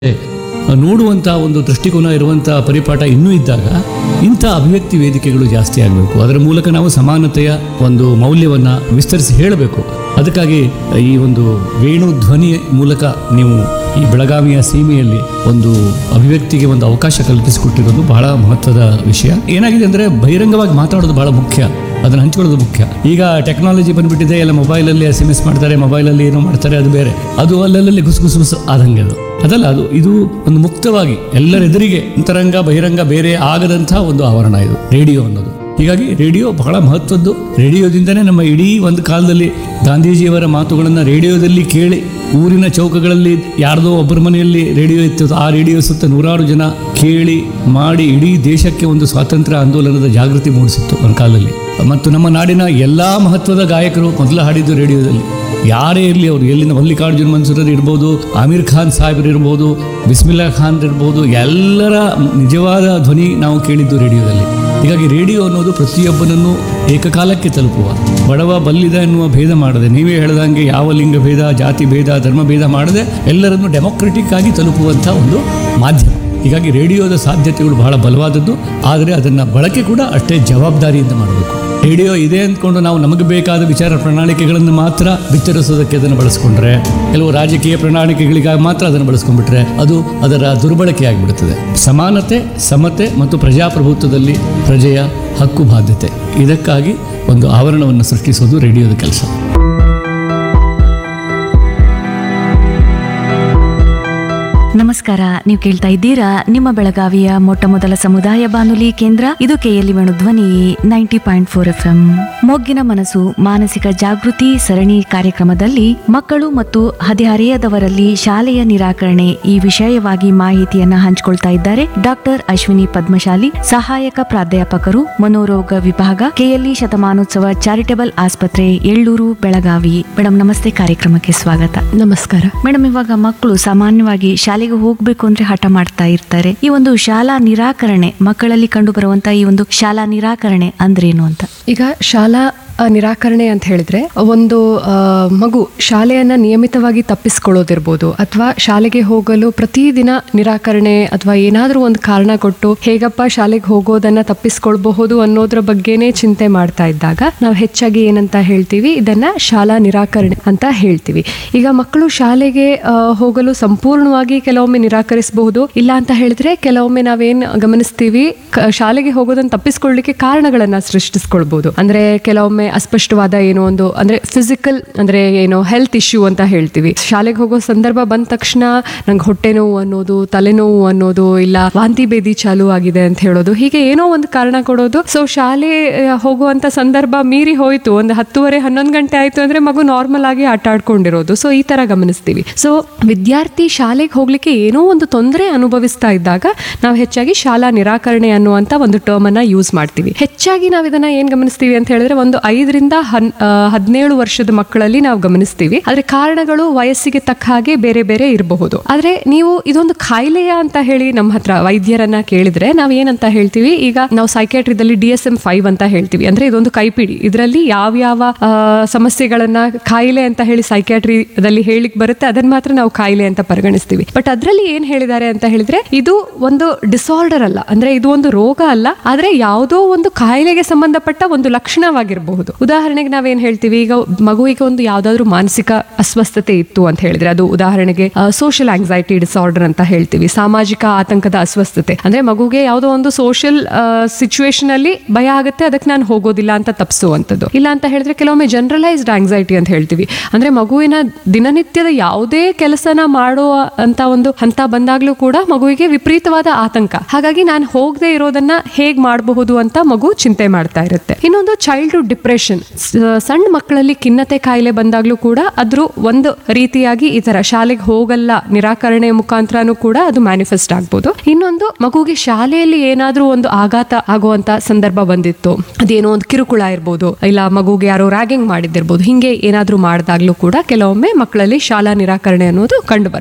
ನೋಡುವಂಥ ಒಂದು ದೃಷ್ಟಿಕೋನ ಇರುವಂಥ ಪರಿಪಾಠ ಇನ್ನೂ ಇದ್ದಾಗ ಇಂಥ ಅಭಿವ್ಯಕ್ತಿ ವೇದಿಕೆಗಳು ಜಾಸ್ತಿ ಆಗಬೇಕು. ಅದರ ಮೂಲಕ ನಾವು ಸಮಾನತೆಯ ಒಂದು ಮೌಲ್ಯವನ್ನು ವಿಸ್ತರಿಸಿ ಹೇಳಬೇಕು. ಅದಕ್ಕಾಗಿ ಈ ಒಂದು ವೇಣು ಧ್ವನಿ ಮೂಲಕ ನೀವು ಈ ಬೆಳಗಾವಿಯ ಸೀಮೆಯಲ್ಲಿ ಒಂದು ಅಭಿವ್ಯಕ್ತಿಗೆ ಒಂದು ಅವಕಾಶ ಕಲ್ಪಿಸಿಕೊಟ್ಟಿರೋದು ಬಹಳ ಮಹತ್ವದ ವಿಷಯ. ಏನಾಗಿದೆ ಅಂದರೆ ಬಹಿರಂಗವಾಗಿ ಮಾತಾಡೋದು ಬಹಳ ಮುಖ್ಯ, ಅದನ್ನು ಹಂಚ್ಕೊಳ್ಳೋದು ಮುಖ್ಯ. ಈಗ ಟೆಕ್ನಾಲಜಿ ಬಂದುಬಿಟ್ಟಿದೆ, ಎಲ್ಲ ಮೊಬೈಲಲ್ಲಿ SMS ಮಾಡ್ತಾರೆ, ಮೊಬೈಲಲ್ಲಿ ಏನೋ ಮಾಡ್ತಾರೆ, ಅದು ಬೇರೆ. ಅದು ಅಲ್ಲಲ್ಲಿ ಗುಸು ಆದಂಗೆ ಅದಲ್ಲ. ಇದು ಒಂದು ಮುಕ್ತವಾಗಿ ಎಲ್ಲರೆದುರಿಗೆ ಅಂತರಂಗ ಬಹಿರಂಗ ಬೇರೆ ಆಗದಂಥ ಒಂದು ಆವರಣ ಇದು ರೇಡಿಯೋ ಅನ್ನೋದು. ಹೀಗಾಗಿ ರೇಡಿಯೋ ಬಹಳ ಮಹತ್ವದ್ದು. ರೇಡಿಯೋದಿಂದನೇ ನಮ್ಮ ಇಡೀ ಒಂದು ಕಾಲದಲ್ಲಿ ಗಾಂಧೀಜಿಯವರ ಮಾತುಗಳನ್ನು ರೇಡಿಯೋದಲ್ಲಿ ಕೇಳಿ, ಊರಿನ ಚೌಕಗಳಲ್ಲಿ ಯಾರ್ದೋ ಒಬ್ಬರ ಮನೆಯಲ್ಲಿ ರೇಡಿಯೋ ಇತ್ತು, ಆ ರೇಡಿಯೋ ಸುತ್ತ ನೂರಾರು ಜನ ಕೇಳಿ ಮಾಡಿ ಇಡೀ ದೇಶಕ್ಕೆ ಒಂದು ಸ್ವಾತಂತ್ರ್ಯ ಆಂದೋಲನದ ಜಾಗೃತಿ ಮೂಡಿಸಿತ್ತು ಒಂದು ಕಾಲದಲ್ಲಿ. ಮತ್ತು ನಮ್ಮ ನಾಡಿನ ಎಲ್ಲ ಮಹತ್ವದ ಗಾಯಕರು ಮೊದಲು ಹಾಡಿದ್ದು ರೇಡಿಯೋದಲ್ಲಿ. ಯಾರೇ ಇರಲಿ, ಅವರು ಎಲ್ಲಿಂದ ಮಲ್ಲಿಕಾರ್ಜುನ್ ಮನ್ಸೂರ್ ಇರ್ಬೋದು, ಆಮೀರ್ ಖಾನ್ ಸಾಹೇಬ್ರು ಇರ್ಬೋದು, ಬಿಸ್ಮಿಲ್ಲಾ ಖಾನ್ ಇರ್ಬೋದು, ಎಲ್ಲರ ನಿಜವಾದ ಧ್ವನಿ ನಾವು ಕೇಳಿದ್ದು ರೇಡಿಯೋದಲ್ಲಿ. ಹೀಗಾಗಿ ರೇಡಿಯೋ ಅನ್ನೋದು ಪ್ರತಿಯೊಬ್ಬನನ್ನು ಏಕಕಾಲಕ್ಕೆ ತಲುಪುವ, ಬಡವ ಬಲ್ಲಿದ ಎನ್ನುವ ಭೇದ ಮಾಡದೆ, ನೀವೇ ಹೇಳ್ದಂಗೆ ಯಾವ ಲಿಂಗ ಭೇದ, ಜಾತಿ ಭೇದ, ಧರ್ಮ ಭೇದ ಮಾಡದೆ ಎಲ್ಲರನ್ನು ಡೆಮೊಕ್ರೆಟಿಕ್ ಆಗಿ ತಲುಪುವಂಥ ಒಂದು ಮಾಧ್ಯಮ. ಹೀಗಾಗಿ ರೇಡಿಯೋದ ಸಾಧ್ಯತೆಗಳು ಬಹಳ ಬಲವಾದದ್ದು. ಆದರೆ ಅದನ್ನು ಬಳಕೆ ಕೂಡ ಅಷ್ಟೇ ಜವಾಬ್ದಾರಿಯಿಂದ ಮಾಡಬೇಕು. ರೇಡಿಯೋ ಇದೆ ಅಂದ್ಕೊಂಡು ನಾವು ನಮಗೆ ಬೇಕಾದ ವಿಚಾರ ಪ್ರಣಾಳಿಕೆಗಳನ್ನು ಮಾತ್ರ ಬಿತ್ತರಿಸೋದಕ್ಕೆ ಅದನ್ನು ಬಳಸ್ಕೊಂಡ್ರೆ, ಕೆಲವು ರಾಜಕೀಯ ಪ್ರಣಾಳಿಕೆಗಳಿಗಾಗಿ ಮಾತ್ರ ಅದನ್ನು ಬಳಸ್ಕೊಂಡ್ಬಿಟ್ರೆ ಅದು ಅದರ ದುರ್ಬಳಕೆ ಆಗಿಬಿಡುತ್ತದೆ. ಸಮಾನತೆ, ಸಮತೆ ಮತ್ತು ಪ್ರಜಾಪ್ರಭುತ್ವದಲ್ಲಿ ಪ್ರಜೆಯ ಹಕ್ಕು ಬಾಧ್ಯತೆ, ಇದಕ್ಕಾಗಿ ಒಂದು ಆವರಣವನ್ನು ಸೃಷ್ಟಿಸೋದು ರೇಡಿಯೋದ ಕೆಲಸ. ನಮಸ್ಕಾರ. ನೀವು ಕೇಳ್ತಾ ಇದ್ದೀರಾ ನಿಮ್ಮ ಬೆಳಗಾವಿಯ ಮೊಟ್ಟ ಮೊದಲ ಸಮುದಾಯ ಬಾನುಲಿ ಕೇಂದ್ರ, ಇದು KLE ವೇಣು ಧ್ವನಿ 90.4 FM. ಮೊಗ್ಗಿನ ಮನಸ್ಸು ಮಾನಸಿಕ ಜಾಗೃತಿ ಸರಣಿ ಕಾರ್ಯಕ್ರಮದಲ್ಲಿ ಮಕ್ಕಳು ಮತ್ತು ಹದಿಹರೆಯದವರಲ್ಲಿ ಶಾಲೆಯ ನಿರಾಕರಣೆ ಈ ವಿಷಯವಾಗಿ ಮಾಹಿತಿಯನ್ನ ಹಂಚಿಕೊಳ್ತಾ ಇದ್ದಾರೆ ಡಾಕ್ಟರ್ ಅಶ್ವಿನಿ ಪದ್ಮಶಾಲಿ, ಸಹಾಯಕ ಪ್ರಾಧ್ಯಾಪಕರು, ಮನೋರೋಗ ವಿಭಾಗ, KLE ಶತಮಾನೋತ್ಸವ ಚಾರಿಟಬಲ್ ಆಸ್ಪತ್ರೆ, ಎಳ್ಳೂರು, ಬೆಳಗಾವಿ. ಮೇಡಮ್ ನಮಸ್ತೆ, ಕಾರ್ಯಕ್ರಮಕ್ಕೆ ಸ್ವಾಗತ. ನಮಸ್ಕಾರ ಮೇಡಮ್, ಇವಾಗ ಮಕ್ಕಳು ಸಾಮಾನ್ಯವಾಗಿ ಶಾಲೆಗೆ ಹೋಗ್ಬೇಕು ಅಂದ್ರೆ ಹಠ ಮಾಡ್ತಾ ಇರ್ತಾರೆ. ಈ ಒಂದು ಶಾಲಾ ನಿರಾಕರಣೆ ಮಕ್ಕಳಲ್ಲಿ ಕಂಡು ಬರುವಂತ ಈ ಒಂದು ಶಾಲಾ ನಿರಾಕರಣೆ ಅಂದ್ರೇನು ಅಂತ? ಈಗ ಶಾಲಾ ನಿರಾಕರಣೆ ಅಂತ ಹೇಳಿದ್ರೆ ಒಂದು ಮಗು ಶಾಲೆಯನ್ನ ನಿಯಮಿತವಾಗಿ ತಪ್ಪಿಸ್ಕೊಳ್ಳೋದಿರ್ಬೋದು, ಅಥವಾ ಶಾಲೆಗೆ ಹೋಗಲು ಪ್ರತಿದಿನ ನಿರಾಕರಣೆ ಅಥವಾ ಏನಾದ್ರೂ ಒಂದು ಕಾರಣ ಕೊಟ್ಟು ಹೇಗಪ್ಪ ಶಾಲೆಗೆ ಹೋಗೋದನ್ನ ತಪ್ಪಿಸ್ಕೊಳ್ಬಹುದು ಅನ್ನೋದ್ರ ಬಗ್ಗೆನೇ ಚಿಂತೆ ಮಾಡ್ತಾ ಇದ್ದಾಗ ನಾವು ಹೆಚ್ಚಾಗಿ ಏನಂತ ಹೇಳ್ತೀವಿ, ಇದನ್ನ ಶಾಲಾ ನಿರಾಕರಣೆ ಅಂತ ಹೇಳ್ತೀವಿ. ಈಗ ಮಕ್ಕಳು ಶಾಲೆಗೆ ಹೋಗಲು ಸಂಪೂರ್ಣವಾಗಿ ಕೆಲವೊಮ್ಮೆ ನಿರಾಕರಿಸಬಹುದು, ಇಲ್ಲ ಅಂತ ಹೇಳಿದ್ರೆ ಕೆಲವೊಮ್ಮೆ ನಾವೇನ್ ಗಮನಿಸ್ತೀವಿ, ಶಾಲೆಗೆ ಹೋಗೋದನ್ನ ತಪ್ಪಿಸ್ಕೊಳ್ಳಿಕ್ಕೆ ಕಾರಣಗಳನ್ನ ಸೃಷ್ಟಿಸ್ಕೊಳ್ಬಹುದು. ಅಂದ್ರೆ ಕೆಲವೊಮ್ಮೆ ಅಸ್ಪಷ್ಟವಾದ ಏನೋ ಒಂದು ಅಂದ್ರೆ ಫಿಸಿಕಲ್ ಅಂದ್ರೆ ಏನೋ ಹೆಲ್ತ್ ಇಶ್ಯೂ ಅಂತ ಹೇಳ್ತೀವಿ. ಶಾಲೆಗೆ ಹೋಗೋ ಸಂದರ್ಭ ಬಂದ ತಕ್ಷಣ ನಂಗೆ ಹೊಟ್ಟೆ ನೋವು ಅನ್ನೋದು, ತಲೆನೋವು ಅನ್ನೋದು, ಇಲ್ಲ ವಾಂತಿ ಭೇದಿ ಚಾಲು ಆಗಿದೆ ಅಂತ ಹೇಳೋದು, ಹೀಗೆ ಏನೋ ಒಂದು ಕಾರಣ ಕೊಡೋದು. ಸೊ ಶಾಲೆ ಹೋಗುವಂತ ಸಂದರ್ಭ ಮೀರಿ ಹೋಯ್ತು, ಒಂದು 10:30-11 ಗಂಟೆ ಆಯ್ತು ಅಂದ್ರೆ ಮಗು ನಾರ್ಮಲ್ ಆಗಿ ಆಟ ಆಡ್ಕೊಂಡಿರೋದು. ಸೊ ಈ ತರ ಗಮನಿಸ್ತೀವಿ. ಸೊ ವಿದ್ಯಾರ್ಥಿ ಶಾಲೆಗೆ ಹೋಗ್ಲಿಕ್ಕೆ ಏನೋ ಒಂದು ತೊಂದರೆ ಅನುಭವಿಸ್ತಾ ಇದ್ದಾಗ ನಾವು ಹೆಚ್ಚಾಗಿ ಶಾಲಾ ನಿರಾಕರಣೆ ಅನ್ನುವಂತ ಒಂದು ಟರ್ಮ್ ಅನ್ನ ಯೂಸ್ ಮಾಡ್ತೀವಿ. ಹೆಚ್ಚಾಗಿ ನಾವು ಇದನ್ನ ಏನ್ ಗಮನಿಸ್ತೀವಿ ಅಂತ ಹೇಳಿದ್ರೆ ಒಂದು 5-17 ವರ್ಷದ ಮಕ್ಕಳಲ್ಲಿ ನಾವು ಗಮನಿಸ್ತೀವಿ. ಆದ್ರೆ ಕಾರಣಗಳು ವಯಸ್ಸಿಗೆ ತಕ್ಕ ಹಾಗೆ ಬೇರೆ ಬೇರೆ ಇರಬಹುದು. ಆದ್ರೆ ನೀವು ಇದೊಂದು ಕಾಯಿಲೆಯ ಅಂತ ಹೇಳಿ ನಮ್ಮ ಹತ್ರ ವೈದ್ಯರನ್ನ ಕೇಳಿದ್ರೆ ನಾವ್ ಏನಂತ ಹೇಳ್ತೀವಿ, ಈಗ ನಾವು ಸೈಕ್ಯಾಟ್ರಿದಲ್ಲಿ DSM-5 ಅಂತ ಹೇಳ್ತೀವಿ. ಅಂದ್ರೆ ಇದೊಂದು ಕೈಪಿಡಿ, ಇದರಲ್ಲಿ ಯಾವ್ಯಾವ ಸಮಸ್ಯೆಗಳನ್ನ ಕಾಯಿಲೆ ಅಂತ ಹೇಳಿ ಸೈಕ್ಯಾಟ್ರಿದಲ್ಲಿ ಹೇಳಿಕ್ ಬರುತ್ತೆ, ಅದನ್ನ ಮಾತ್ರ ನಾವು ಕಾಯಿಲೆ ಅಂತ ಪರಿಗಣಿಸ್ತೀವಿ. ಬಟ್ ಅದ್ರಲ್ಲಿ ಏನ್ ಹೇಳಿದ್ದಾರೆ ಅಂತ ಹೇಳಿದ್ರೆ, ಇದು ಒಂದು ಡಿಸಾರ್ಡರ್ ಅಲ್ಲ, ಅಂದ್ರೆ ಇದು ಒಂದು ರೋಗ ಅಲ್ಲ, ಆದ್ರೆ ಯಾವುದೋ ಒಂದು ಕಾಯಿಲೆಗೆ ಸಂಬಂಧಪಟ್ಟ ಒಂದು ಲಕ್ಷಣವಾಗಿರಬಹುದು. ಉದಾಹರಣೆಗೆ ನಾವೇನ್ ಹೇಳ್ತೀವಿ, ಈಗ ಮಗುವಿಗೆ ಒಂದು ಯಾವ್ದಾದ್ರು ಮಾನಸಿಕ ಅಸ್ವಸ್ಥತೆ ಇತ್ತು ಅಂತ ಹೇಳಿದ್ರೆ, ಅದು ಉದಾಹರಣೆಗೆ ಸೋಷಿಯಲ್ ಆಂಗ್ಸೈಟಿ ಡಿಸಾರ್ಡರ್ ಅಂತ ಹೇಳ್ತೀವಿ, ಸಾಮಾಜಿಕ ಆತಂಕದ ಅಸ್ವಸ್ಥತೆ. ಅಂದ್ರೆ ಮಗುಗೆ ಯಾವುದೋ ಒಂದು ಸೋಷಿಯಲ್ ಸಿಚುವೇಶನ್ ಅಲ್ಲಿ ಭಯ ಆಗುತ್ತೆ, ಅದಕ್ಕೆ ನಾನು ಹೋಗೋದಿಲ್ಲ ಅಂತ ತಪ್ಪಿಸುವಂಥದ್ದು. ಇಲ್ಲ ಅಂತ ಹೇಳಿದ್ರೆ ಕೆಲವೊಮ್ಮೆ ಜನರಲೈಸ್ಡ್ ಆಂಗ್ಸೈಟಿ ಅಂತ ಹೇಳ್ತೀವಿ, ಅಂದ್ರೆ ಮಗುವಿನ ದಿನನಿತ್ಯದ ಯಾವುದೇ ಕೆಲಸನ ಮಾಡುವ ಅಂತ ಒಂದು ಹಂತ ಬಂದಾಗ್ಲೂ ಕೂಡ ಮಗುವಿಗೆ ವಿಪರೀತವಾದ ಆತಂಕ. ಹಾಗಾಗಿ ನಾನು ಹೋಗದೆ ಇರೋದನ್ನ ಹೇಗ್ ಮಾಡಬಹುದು ಅಂತ ಮಗು ಚಿಂತೆ ಮಾಡ್ತಾ ಇರುತ್ತೆ. ಇನ್ನೊಂದು ಚೈಲ್ಡ್ಹುಡ್ ಡಿಪ್ರೆಷನ್, ಸಣ್ಣ ಮಕ್ಕಳಲ್ಲಿ ಖಿನ್ನತೆ ಕಾಯಿಲೆ ಬಂದಾಗ್ಲೂ ಕೂಡ ಅದ್ರ ಒಂದು ರೀತಿಯಾಗಿ ಈ ತರ ಶಾಲೆಗೆ ಹೋಗಲ್ಲ ನಿರಾಕರಣೆ ಮುಖಾಂತರನೂ ಕೂಡ ಅದು ಮ್ಯಾನಿಫೆಸ್ಟ್ ಆಗ್ಬೋದು. ಇನ್ನೊಂದು ಮಗುಗೆ ಶಾಲೆಯಲ್ಲಿ ಏನಾದ್ರೂ ಒಂದು ಆಘಾತ ಆಗುವಂತ ಸಂದರ್ಭ ಬಂದಿತ್ತು, ಅದೇನೋ ಒಂದು ಕಿರುಕುಳ ಇರ್ಬೋದು, ಇಲ್ಲ ಮಗುಗೆ ಯಾರೋ ರ್ಯಾಗಿಂಗ್ ಮಾಡಿದ್ದಿರ್ಬೋದು, ಹಿಂಗೆ ಏನಾದ್ರೂ ಮಾಡಿದಾಗ್ಲೂ ಕೂಡ ಕೆಲವೊಮ್ಮೆ ಮಕ್ಕಳಲ್ಲಿ ಶಾಲಾ ನಿರಾಕರಣೆ ಅನ್ನೋದು ಕಂಡು ಬರಬಹುದು.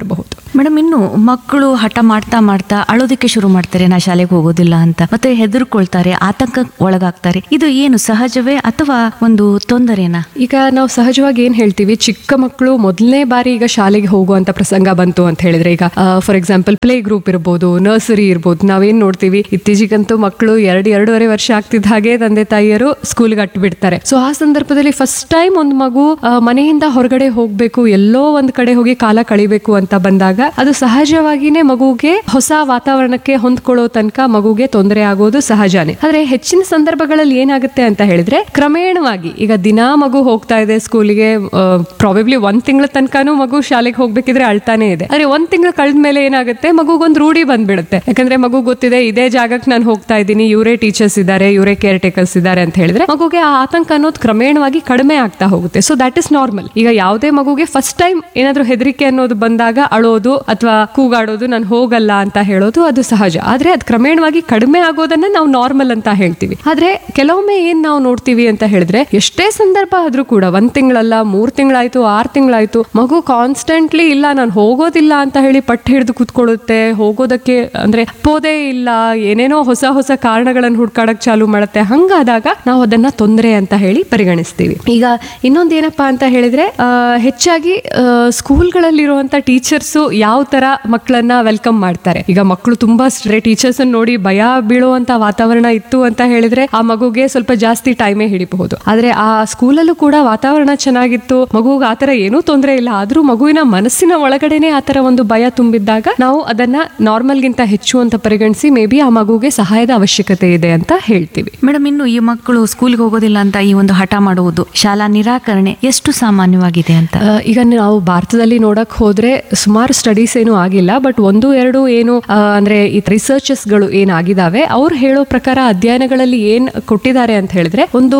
ಮೇಡಮ್, ಇನ್ನು ಮಕ್ಕಳು ಹಠ ಮಾಡ್ತಾ ಮಾಡ್ತಾ ಅಳೋದಕ್ಕೆ ಶುರು ಮಾಡ್ತಾರೆ, ನಾ ಶಾಲೆಗೆ ಹೋಗೋದಿಲ್ಲ ಅಂತ, ಮತ್ತೆ ಹೆದರ್ಕೊಳ್ತಾರೆ, ಆತಂಕ ಒಳಗಾಗ್ತಾರೆ. ಇದು ಏನು ಸಹಜವೇ ಅಥವಾ ಒಂದು ತೊಂದರೆನಾ? ಈಗ ನಾವು ಸಹಜವಾಗಿ ಏನ್ ಹೇಳ್ತೀವಿ, ಚಿಕ್ಕ ಮಕ್ಕಳು ಮೊದಲನೇ ಬಾರಿ ಈಗ ಶಾಲೆಗೆ ಹೋಗುವಂತ ಪ್ರಸಂಗ ಬಂತು ಅಂತ ಹೇಳಿದ್ರೆ, ಈಗ ಫಾರ್ ಎಕ್ಸಾಂಪಲ್ ಪ್ಲೇ ಗ್ರೂಪ್ ಇರ್ಬೋದು, ನರ್ಸರಿ ಇರ್ಬೋದು, ನಾವೇನ್ ನೋಡ್ತೀವಿ ಇತ್ತೀಚೆಗಂತೂ ಮಕ್ಕಳು 2-2.5 ವರ್ಷ ಆಗ್ತಿದ್ದ ಹಾಗೆ ತಂದೆ ತಾಯಿಯರು ಸ್ಕೂಲ್ಗೆ ಅಟ್ಟು ಬಿಡ್ತಾರೆ. ಸೊ ಆ ಸಂದರ್ಭದಲ್ಲಿ ಫಸ್ಟ್ ಟೈಮ್ ಒಂದು ಮಗು ಮನೆಯಿಂದ ಹೊರಗಡೆ ಹೋಗ್ಬೇಕು, ಎಲ್ಲೋ ಒಂದ್ ಕಡೆ ಹೋಗಿ ಕಾಲ ಕಳಿಬೇಕು ಅಂತ ಬಂದಾಗ ಅದು ಸಹಜವಾಗಿನೇ ಮಗುಗೆ ಹೊಸ ವಾತಾವರಣಕ್ಕೆ ಹೊಂದ್ಕೊಳ್ಳೋ ತನಕ ಮಗುಗೆ ತೊಂದರೆ ಆಗೋದು ಸಹಜನೇ. ಆದ್ರೆ ಹೆಚ್ಚಿನ ಸಂದರ್ಭಗಳಲ್ಲಿ ಏನಾಗುತ್ತೆ ಅಂತ ಹೇಳಿದ್ರೆ, ಕ್ರಮೇಣವಾಗಿ ಈಗ ದಿನಾ ಮಗು ಹೋಗ್ತಾ ಇದೆ ಸ್ಕೂಲಿಗೆ, ಪ್ರಾಬಬ್ಲಿ 1 ತಿಂಗಳ ತನಕನೂ ಮಗು ಶಾಲೆಗೆ ಹೋಗ್ಬೇಕಿದ್ರೆ ಅಳ್ತಾನೆ ಇದೆ. ಆದ್ರೆ 1 ತಿಂಗಳು ಕಳೆದ ಮೇಲೆ ಏನಾಗುತ್ತೆ, ಮಗುಗೊಂದು ರೂಢಿ ಬಂದ್ಬಿಡುತ್ತೆ. ಯಾಕಂದ್ರೆ ಮಗು ಗೊತ್ತಿದೆ ಇದೇ ಜಾಗಕ್ಕೆ ನಾನು ಹೋಗ್ತಾ ಇದ್ದೀನಿ, ಇವರೇ ಟೀಚರ್ಸ್ ಇದ್ದಾರೆ, ಇವರೇ ಕೇರ್ ಟೇಕರ್ಸ್ ಇದ್ದಾರೆ ಅಂತ ಹೇಳಿದ್ರೆ ಮಗುಗೆ ಆ ಆತಂಕ ಅನ್ನೋದು ಕ್ರಮೇಣವಾಗಿ ಕಡಿಮೆ ಆಗ್ತಾ ಹೋಗುತ್ತೆ. So that is normal. ಈಗ ಯಾವುದೇ ಮಗುಗೆ ಫಸ್ಟ್ ಟೈಮ್ ಏನಾದ್ರೂ ಹೆದರಿಕೆ ಅನ್ನೋದು ಬಂದಾಗ ಅಳೋದು ಅಥವಾ ಕೂಗಾಡೋದು, ನಾನು ಹೋಗಲ್ಲ ಅಂತ ಹೇಳೋದು ಅದು ಸಹಜ. ಆದ್ರೆ ಅದು ಕ್ರಮೇಣವಾಗಿ ಕಡಿಮೆ ಆಗೋದನ್ನ ನಾವು ನಾರ್ಮಲ್ ಅಂತ ಹೇಳ್ತೀವಿ. ಆದ್ರೆ ಕೆಲವೊಮ್ಮೆ ಏನ್ ನಾವು ನೋಡ್ತೀವಿ ಅಂತ ಹೇಳಿದ್ರೆ, ಎಷ್ಟೇ ಸಂದರ್ಭ ಆದ್ರೂ ಕೂಡ 1 ತಿಂಗಳಲ್ಲ, 3 ತಿಂಗಳಾಯ್ತು, 6 ತಿಂಗಳಾಯ್ತು, ಮಗು ಕಾನ್ಸ್ಟೆಂಟ್ಲಿ ಇಲ್ಲ ನಾನು ಹೋಗೋದಿಲ್ಲ ಅಂತ ಹೇಳಿ ಪಟ್ಟು ಹಿಡಿದು ಕೂತ್ಕೊಳ್ಳುತ್ತೆ. ಹೋಗೋದಕ್ಕೆ ಅಂದ್ರೆ ಪೋದೇ ಇಲ್ಲ, ಏನೇನೋ ಹೊಸ ಹೊಸ ಕಾರಣಗಳನ್ನು ಹುಡ್ಕಾಡಕ್ ಚಾಲು ಮಾಡುತ್ತೆ. ಹಂಗಾದಾಗ ನಾವು ಅದನ್ನ ತೊಂದರೆ ಅಂತ ಹೇಳಿ ಪರಿಗಣಿಸ್ತೀವಿ. ಈಗ ಇನ್ನೊಂದು ಏನಪ್ಪಾ ಅಂತ ಹೇಳಿದ್ರೆ, ಹೆಚ್ಚಾಗಿ ಸ್ಕೂಲ್ಗಳಲ್ಲಿರುವಂತ ಟೀಚರ್ಸು ಯಾವ ತರ ಮಕ್ಕಳನ್ನ ವೆಲ್ಕಮ್ ಮಾಡ್ತಾರೆ. ಈಗ ಮಕ್ಕಳು ತುಂಬಾ ಟೀಚರ್ಸ್ ನೋಡಿ ಭಯ ಬೀಳುವಂತ ವಾತಾವರಣ ಇತ್ತು ಅಂತ ಹೇಳಿದ್ರೆ ಆ ಮಗುಗೆ ಸ್ವಲ್ಪ ಜಾಸ್ತಿ ಟೈಮೇ ಹಿಡಿಬಹುದು. ಆದ್ರೆ ಆ ಸ್ಕೂಲಲ್ಲೂ ಕೂಡ ವಾತಾವರಣ ಚೆನ್ನಾಗಿತ್ತು, ಮಗುಗೆ ಆತರ ಏನೂ ತೊಂದರೆ ಇಲ್ಲ, ಆದ್ರೂ ಮಗುವಿನ ಮನಸ್ಸಿನ ಒಳಗಡೆನೆ ಆತರ ಒಂದು ಭಯ ತುಂಬಿದ್ದಾಗ ನಾವು ಅದನ್ನ ನಾರ್ಮಲ್ ಗಿಂತ ಹೆಚ್ಚು ಅಂತ ಪರಿಗಣಿಸಿ ಮೇ ಬಿ ಆ ಮಗುಗೆ ಸಹಾಯದ ಅವಶ್ಯಕತೆ ಇದೆ ಅಂತ ಹೇಳ್ತೀವಿ. ಮೇಡಮ್, ಇನ್ನು ಈ ಮಕ್ಕಳು ಸ್ಕೂಲ್ಗೆ ಹೋಗೋದಿಲ್ಲ ಅಂತ ಈ ಒಂದು ಹಠ ಮಾಡುವುದು, ಶಾಲಾ ನಿರಾಕರಣೆ ಎಷ್ಟು ಸಾಮಾನ್ಯವಾಗಿದೆ ಅಂತ? ಈಗ ನಾವು ಭಾರತದಲ್ಲಿ ನೋಡಕ್ ಹೋದ್ರೆ ಸುಮಾರು ಸ್ಟಡೀಸ್ ಏನು ಆಗಿಲ್ಲ, ಬಟ್ 1-2 ಏನು ಅಂದ್ರೆ ಈ ರಿಸರ್ಚಸ್ ಗಳು ಏನಾಗಿದಾವೆ ಅವ್ರು ಹೇಳೋ ಪ್ರಕಾರ ಅಧ್ಯಯನಗಳಲ್ಲಿ ಏನ್ ಕೊಟ್ಟಿದ್ದಾರೆ ಅಂತ ಹೇಳಿದ್ರೆ, ಒಂದು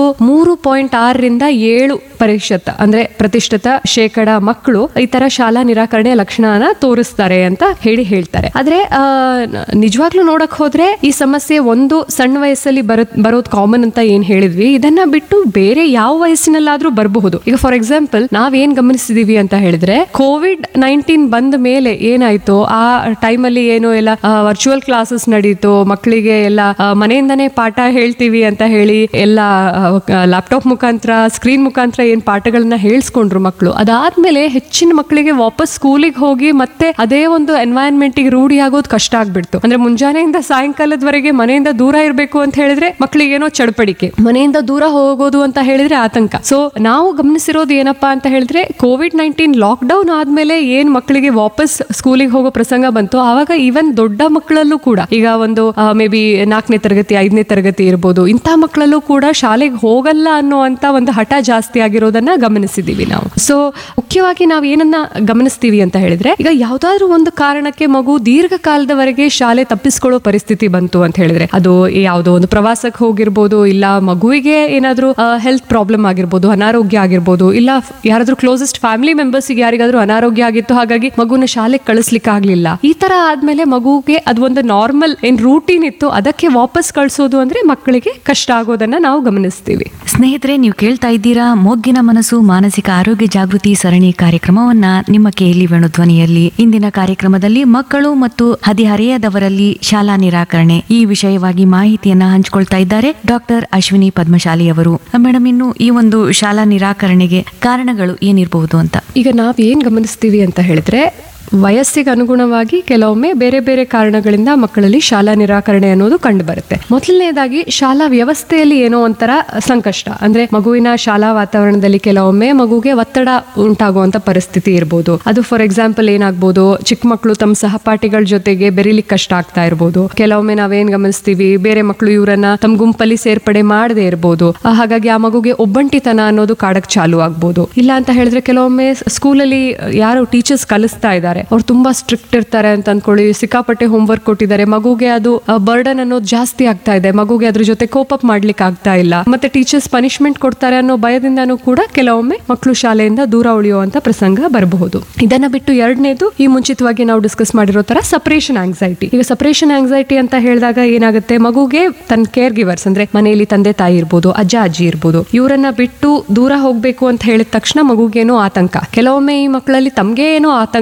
3.6-7% ಅಂದ್ರೆ ಪ್ರತಿಶತ ಶೇಕಡ ಮಕ್ಕಳು ಈ ತರ ಶಾಲಾ ನಿರಾಕರಣೆ ಲಕ್ಷಣನ ತೋರಿಸ್ತಾರೆ ಅಂತ ಹೇಳ್ತಾರೆ. ಆದ್ರೆ ನಿಜವಾಗ್ಲೂ ನೋಡಕ್ ಹೋದ್ರೆ ಈ ಸಮಸ್ಯೆ ಒಂದು ಸಣ್ಣ ವಯಸ್ಸಲ್ಲಿ ಬರೋದು ಕಾಮನ್ ಅಂತ ಏನ್ ಹೇಳಿದ್ವಿ, ಇದನ್ನ ಬಿಟ್ಟು ಬೇರೆ ಯಾವ ವಯಸ್ಸಿನಲ್ಲಾದ್ರೂ ಬರಬಹುದು. ಈಗ ಫಾರ್ ಎಕ್ಸಾಂಪಲ್ ನಾವೇನ್ ಗಮನಿಸಿದೀವಿ ಅಂತ ಹೇಳಿದ್ರೆ, COVID-19 ಬಂದ ಮೇಲೆ ಏನಾಯ್ತು, ಆ ಟೈಮಲ್ಲಿ ಏನು ಎಲ್ಲ ವರ್ಚುವಲ್ ಕ್ಲಾಸಸ್ ನಡೀತು, ಮಕ್ಕಳಿಗೆ ಎಲ್ಲ ಮನೆಯಿಂದನೇ ಪಾಠ ಹೇಳ್ತೀವಿ ಅಂತ ಹೇಳಿ ಎಲ್ಲ ಲ್ಯಾಪ್ಟಾಪ್ ಮುಖಾಂತರ, ಸ್ಕ್ರೀನ್ ಮುಖಾಂತರ ಏನ್ ಪಾಠಗಳನ್ನ ಹೇಳ್ಸ್ಕೊಂಡ್ರು ಮಕ್ಕಳು. ಅದಾದ್ಮೇಲೆ ಹೆಚ್ಚಿನ ಮಕ್ಕಳಿಗೆ ವಾಪಸ್ ಸ್ಕೂಲಿಗೆ ಹೋಗಿ ಮತ್ತೆ ಅದೇ ಒಂದು ಎನ್ವೈರನ್ಮೆಂಟ್ ಗೆ ರೂಢಿ ಆಗೋದು ಕಷ್ಟ ಆಗ್ಬಿಡ್ತು. ಅಂದ್ರೆ ಮುಂಜಾನೆಯಿಂದ ಸಾಯಂಕಾಲದವರೆಗೆ ಮನೆಯಿಂದ ದೂರ ಇರಬೇಕು ಅಂತ ಹೇಳಿದ್ರೆ ಮಕ್ಕಳಿಗೇನೋ ಚಡಪಡಿಕೆ, ಮನೆಯಿಂದ ದೂರ ಹೋಗೋದು ಅಂತ ಹೇಳಿದ್ರೆ ಆತಂಕ. ಸೊ ನಾವು ಗಮನಿಸಿರೋದು ಏನಪ್ಪಾ ಅಂತ ಹೇಳಿದ್ರೆ, COVID-19 ಲಾಕ್ಡೌನ್ ಆದ್ಮೇಲೆ ಏನ್ ಮಕ್ಕಳಿಗೆ ವಾಪಸ್ ಸ್ಕೂಲಿಗೆ ಹೋಗೋ ಪ್ರಸಂಗ ಬಂತು, ಆವಾಗ ಈವನ್ ದೊಡ್ಡ ಮಕ್ಕಳಲ್ಲೂ ಕೂಡ, ಈಗ ಒಂದು ಮೇ ಬಿ 4ನೇ ತರಗತಿ 5ನೇ ತರಗತಿ ಇರ್ಬೋದು, ಇಂಥ ಮಕ್ಕಳಲ್ಲೂ ಕೂಡ ಶಾಲೆಗೆ ಹೋಗಲ್ಲ ಅನ್ನುವಂತ ಒಂದು ಹಠ ಜಾಸ್ತಿ ಆಗಿರೋದನ್ನ ಗಮನಿಸಿದೀವಿ ನಾವು. ಸೊ ಮುಖ್ಯವಾಗಿ ನಾವು ಏನನ್ನ ಗಮನಿಸ್ತೀವಿ ಅಂತ ಹೇಳಿದ್ರೆ, ಈಗ ಯಾವ್ದಾದ್ರು ಒಂದು ಕಾರಣಕ್ಕೆ ಮಗು ದೀರ್ಘಕಾಲದವರೆಗೆ ಶಾಲೆ ತಪ್ಪಿಸ್ಕೊಳ್ಳೋ ಪರಿಸ್ಥಿತಿ ಬಂತು ಅಂತ ಹೇಳಿದ್ರೆ, ಅದು ಯಾವುದೋ ಒಂದು ಪ್ರವಾಸಕ್ಕೆ ಹೋಗಿರ್ಬೋದು, ಇಲ್ಲ ಮಗುವಿಗೆ ಏನಾದ್ರೂ ಹೆಲ್ತ್ ಪ್ರಾಬ್ಲಮ್ ಆಗಿರ್ಬೋದು, ಅನಾರೋಗ್ಯ ಆಗಿರ್ಬೋದು, ಇಲ್ಲ ಯಾರಾದ್ರೂ ಕ್ಲೋಸೆಸ್ಟ್ ಫ್ಯಾಮಿಲಿ ಮೆಂಬರ್ಸ್ ಯಾರಿಗಾದ್ರೂ ಅನಾರೋಗ್ಯ ಆಗಿತ್ತು, ಹಾಗಾಗಿ ಮಗುನ ಶಾಲೆಗೆ ಕಳಿಸ್ಲಿಕ್ಕೆ ಆಗ್ಲಿಲ್ಲ, ಈ ತರ ಆದ್ಮೇಲೆ ಮಗುಗೆ ಅದು ಒಂದು ನಾರ್ಮಲ್ ಏನ್ ರೂಟೀನ್ ಇತ್ತು ಅದಕ್ಕೆ ವಾಪಸ್ ಕಳ್ಸೋದು ಅಂದ್ರೆ ಮಕ್ಕಳಿಗೆ ಕಷ್ಟ ಆಗೋದನ್ನ ನಾವು ಗಮನಿಸ್ತೀವಿ. ಸ್ನೇಹಿತರೆ, ನೀವು ಕೇಳ್ತಾ ಇದ್ದೀರಾ ಮೊಗ್ಗಿನ ಮನಸ್ಸು ಮಾನಸಿಕ ಆರೋಗ್ಯ ಜಾಗೃತಿ ಸರಣಿ ಕಾರ್ಯಕ್ರಮವನ್ನ ನಿಮ್ಮ ಕೇಳಿ ವೇಣು ಧ್ವನಿಯಲ್ಲಿ. ಇಂದಿನ ಕಾರ್ಯಕ್ರಮದಲ್ಲಿ ಮಕ್ಕಳು ಮತ್ತು ಹದಿಹರೆಯದವರಲ್ಲಿ ಶಾಲಾ ನಿರಾಕರಣೆ ಈ ವಿಷಯವಾಗಿ ಮಾಹಿತಿಯನ್ನ ಹಂಚಿಕೊಳ್ತಾ ಇದ್ದಾರೆ ಡಾಕ್ಟರ್ ಅಶ್ವಿನಿ ಪದ್ಮಶಾಲಿ ಅವರು. ಮೇಡಮ್, ಇನ್ನು ಈ ಒಂದು ಶಾಲಾ ನಿರಾಕರಣೆಗೆ ಕಾರಣಗಳು ಏನಿರಬಹುದು ಅಂತ? ಈಗ ನಾವ್ ಏನ್ ಗಮನಿಸ್ತೀವಿ ಅಂತ ಹೇಳಿದ್ರೆ, ವಯಸ್ಸಿಗೆ ಅನುಗುಣವಾಗಿ ಕೆಲವೊಮ್ಮೆ ಬೇರೆ ಬೇರೆ ಕಾರಣಗಳಿಂದ ಮಕ್ಕಳಲ್ಲಿ ಶಾಲಾ ನಿರಾಕರಣೆ ಅನ್ನೋದು ಕಂಡು ಬರುತ್ತೆ. ಮೊದಲನೇದಾಗಿ ಶಾಲಾ ವ್ಯವಸ್ಥೆಯಲ್ಲಿ ಏನೋ ಒಂಥರ ಸಂಕಷ್ಟ, ಅಂದ್ರೆ ಮಗುವಿನ ಶಾಲಾ ವಾತಾವರಣದಲ್ಲಿ ಕೆಲವೊಮ್ಮೆ ಮಗುಗೆ ಒತ್ತಡ ಉಂಟಾಗುವಂತ ಪರಿಸ್ಥಿತಿ ಇರ್ಬೋದು. ಅದು ಫಾರ್ ಎಕ್ಸಾಂಪಲ್ ಏನಾಗ್ಬೋದು, ಚಿಕ್ಕ ಮಕ್ಕಳು ತಮ್ಮ ಸಹಪಾಠಿಗಳ ಜೊತೆಗೆ ಬೆರೀಲಿಕ್ಕೆ ಕಷ್ಟ ಆಗ್ತಾ ಇರ್ಬೋದು. ಕೆಲವೊಮ್ಮೆ ನಾವೇನ್ ಗಮನಿಸ್ತೀವಿ, ಬೇರೆ ಮಕ್ಕಳು ಇವರನ್ನ ತಮ್ಮ ಗುಂಪಲ್ಲಿ ಸೇರ್ಪಡೆ ಮಾಡದೇ ಇರ್ಬೋದು, ಹಾಗಾಗಿ ಆ ಮಗುಗೆ ಒಬ್ಬಂಟಿತನ ಅನ್ನೋದು ಕಾಡಕ್ ಚಾಲು ಆಗ್ಬೋದು. ಇಲ್ಲ ಅಂತ ಹೇಳಿದ್ರೆ ಕೆಲವೊಮ್ಮೆ ಸ್ಕೂಲಲ್ಲಿ ಯಾರು ಟೀಚರ್ಸ್ ಕಲಿಸ್ತಾ ಇದ್ದಾರೆ ಅವ್ರು ತುಂಬಾ ಸ್ಟ್ರಿಕ್ಟ್ ಇರ್ತಾರೆ ಅಂತ ಅನ್ಕೊಳ್ಳಿ, ಸಿಕ್ಕಾಪಟ್ಟೆ ಹೋಮ್ವರ್ಕ್ ಕೊಟ್ಟಿದ್ದಾರೆ, ಮಗುಗೆ ಅದು ಬರ್ಡನ್ ಅನ್ನೋದು ಜಾಸ್ತಿ ಆಗ್ತಾ ಇದೆ, ಮಗುಗೆ ಅದ್ರ ಜೊತೆ ಕೋಪ್ ಅಪ್ ಮಾಡ್ಲಿಕ್ಕೆ ಆಗ್ತಾ ಇಲ್ಲ, ಮತ್ತೆ ಟೀಚರ್ಸ್ ಪನಿಷ್ಮೆಂಟ್ ಕೊಡ್ತಾರೆ ಅನ್ನೋ ಭಯದಿಂದಾನು ಕೂಡ ಕೆಲವೊಮ್ಮೆ ಮಕ್ಕಳು ಶಾಲೆಯಿಂದ ದೂರ ಉಳಿಯುವಂತ ಪ್ರಸಂಗ ಬರಬಹುದು. ಇದನ್ನ ಬಿಟ್ಟು ಎರಡನೇದು, ಈ ಮುಂಚಿತವಾಗಿ ನಾವು ಡಿಸ್ಕಸ್ ಮಾಡಿರೋ ತರ ಸಪರೇಷನ್ ಆಂಗ್ಸೈಟಿ. ಈಗ ಸಪರೇಷನ್ ಆಂಗ್ಸೈಟಿ ಅಂತ ಹೇಳಿದಾಗ ಏನಾಗುತ್ತೆ, ಮಗುಗೆ ತನ್ನ ಕೇರ್ ಗಿವರ್ಸ್ ಅಂದ್ರೆ ಮನೆಯಲ್ಲಿ ತಂದೆ ತಾಯಿ ಇರ್ಬೋದು, ಅಜ್ಜ ಅಜ್ಜಿ ಇರ್ಬೋದು, ಇವರನ್ನ ಬಿಟ್ಟು ದೂರ ಹೋಗ್ಬೇಕು ಅಂತ ಹೇಳಿದ ತಕ್ಷಣ ಮಗುಗೇನೋ ಆತಂಕ. ಕೆಲವೊಮ್ಮೆ ಈ ಮಕ್ಕಳಲ್ಲಿ ತಮ್ಗೆ ಏನೋ ಆತಂಕ ಅಂದ್ರೆ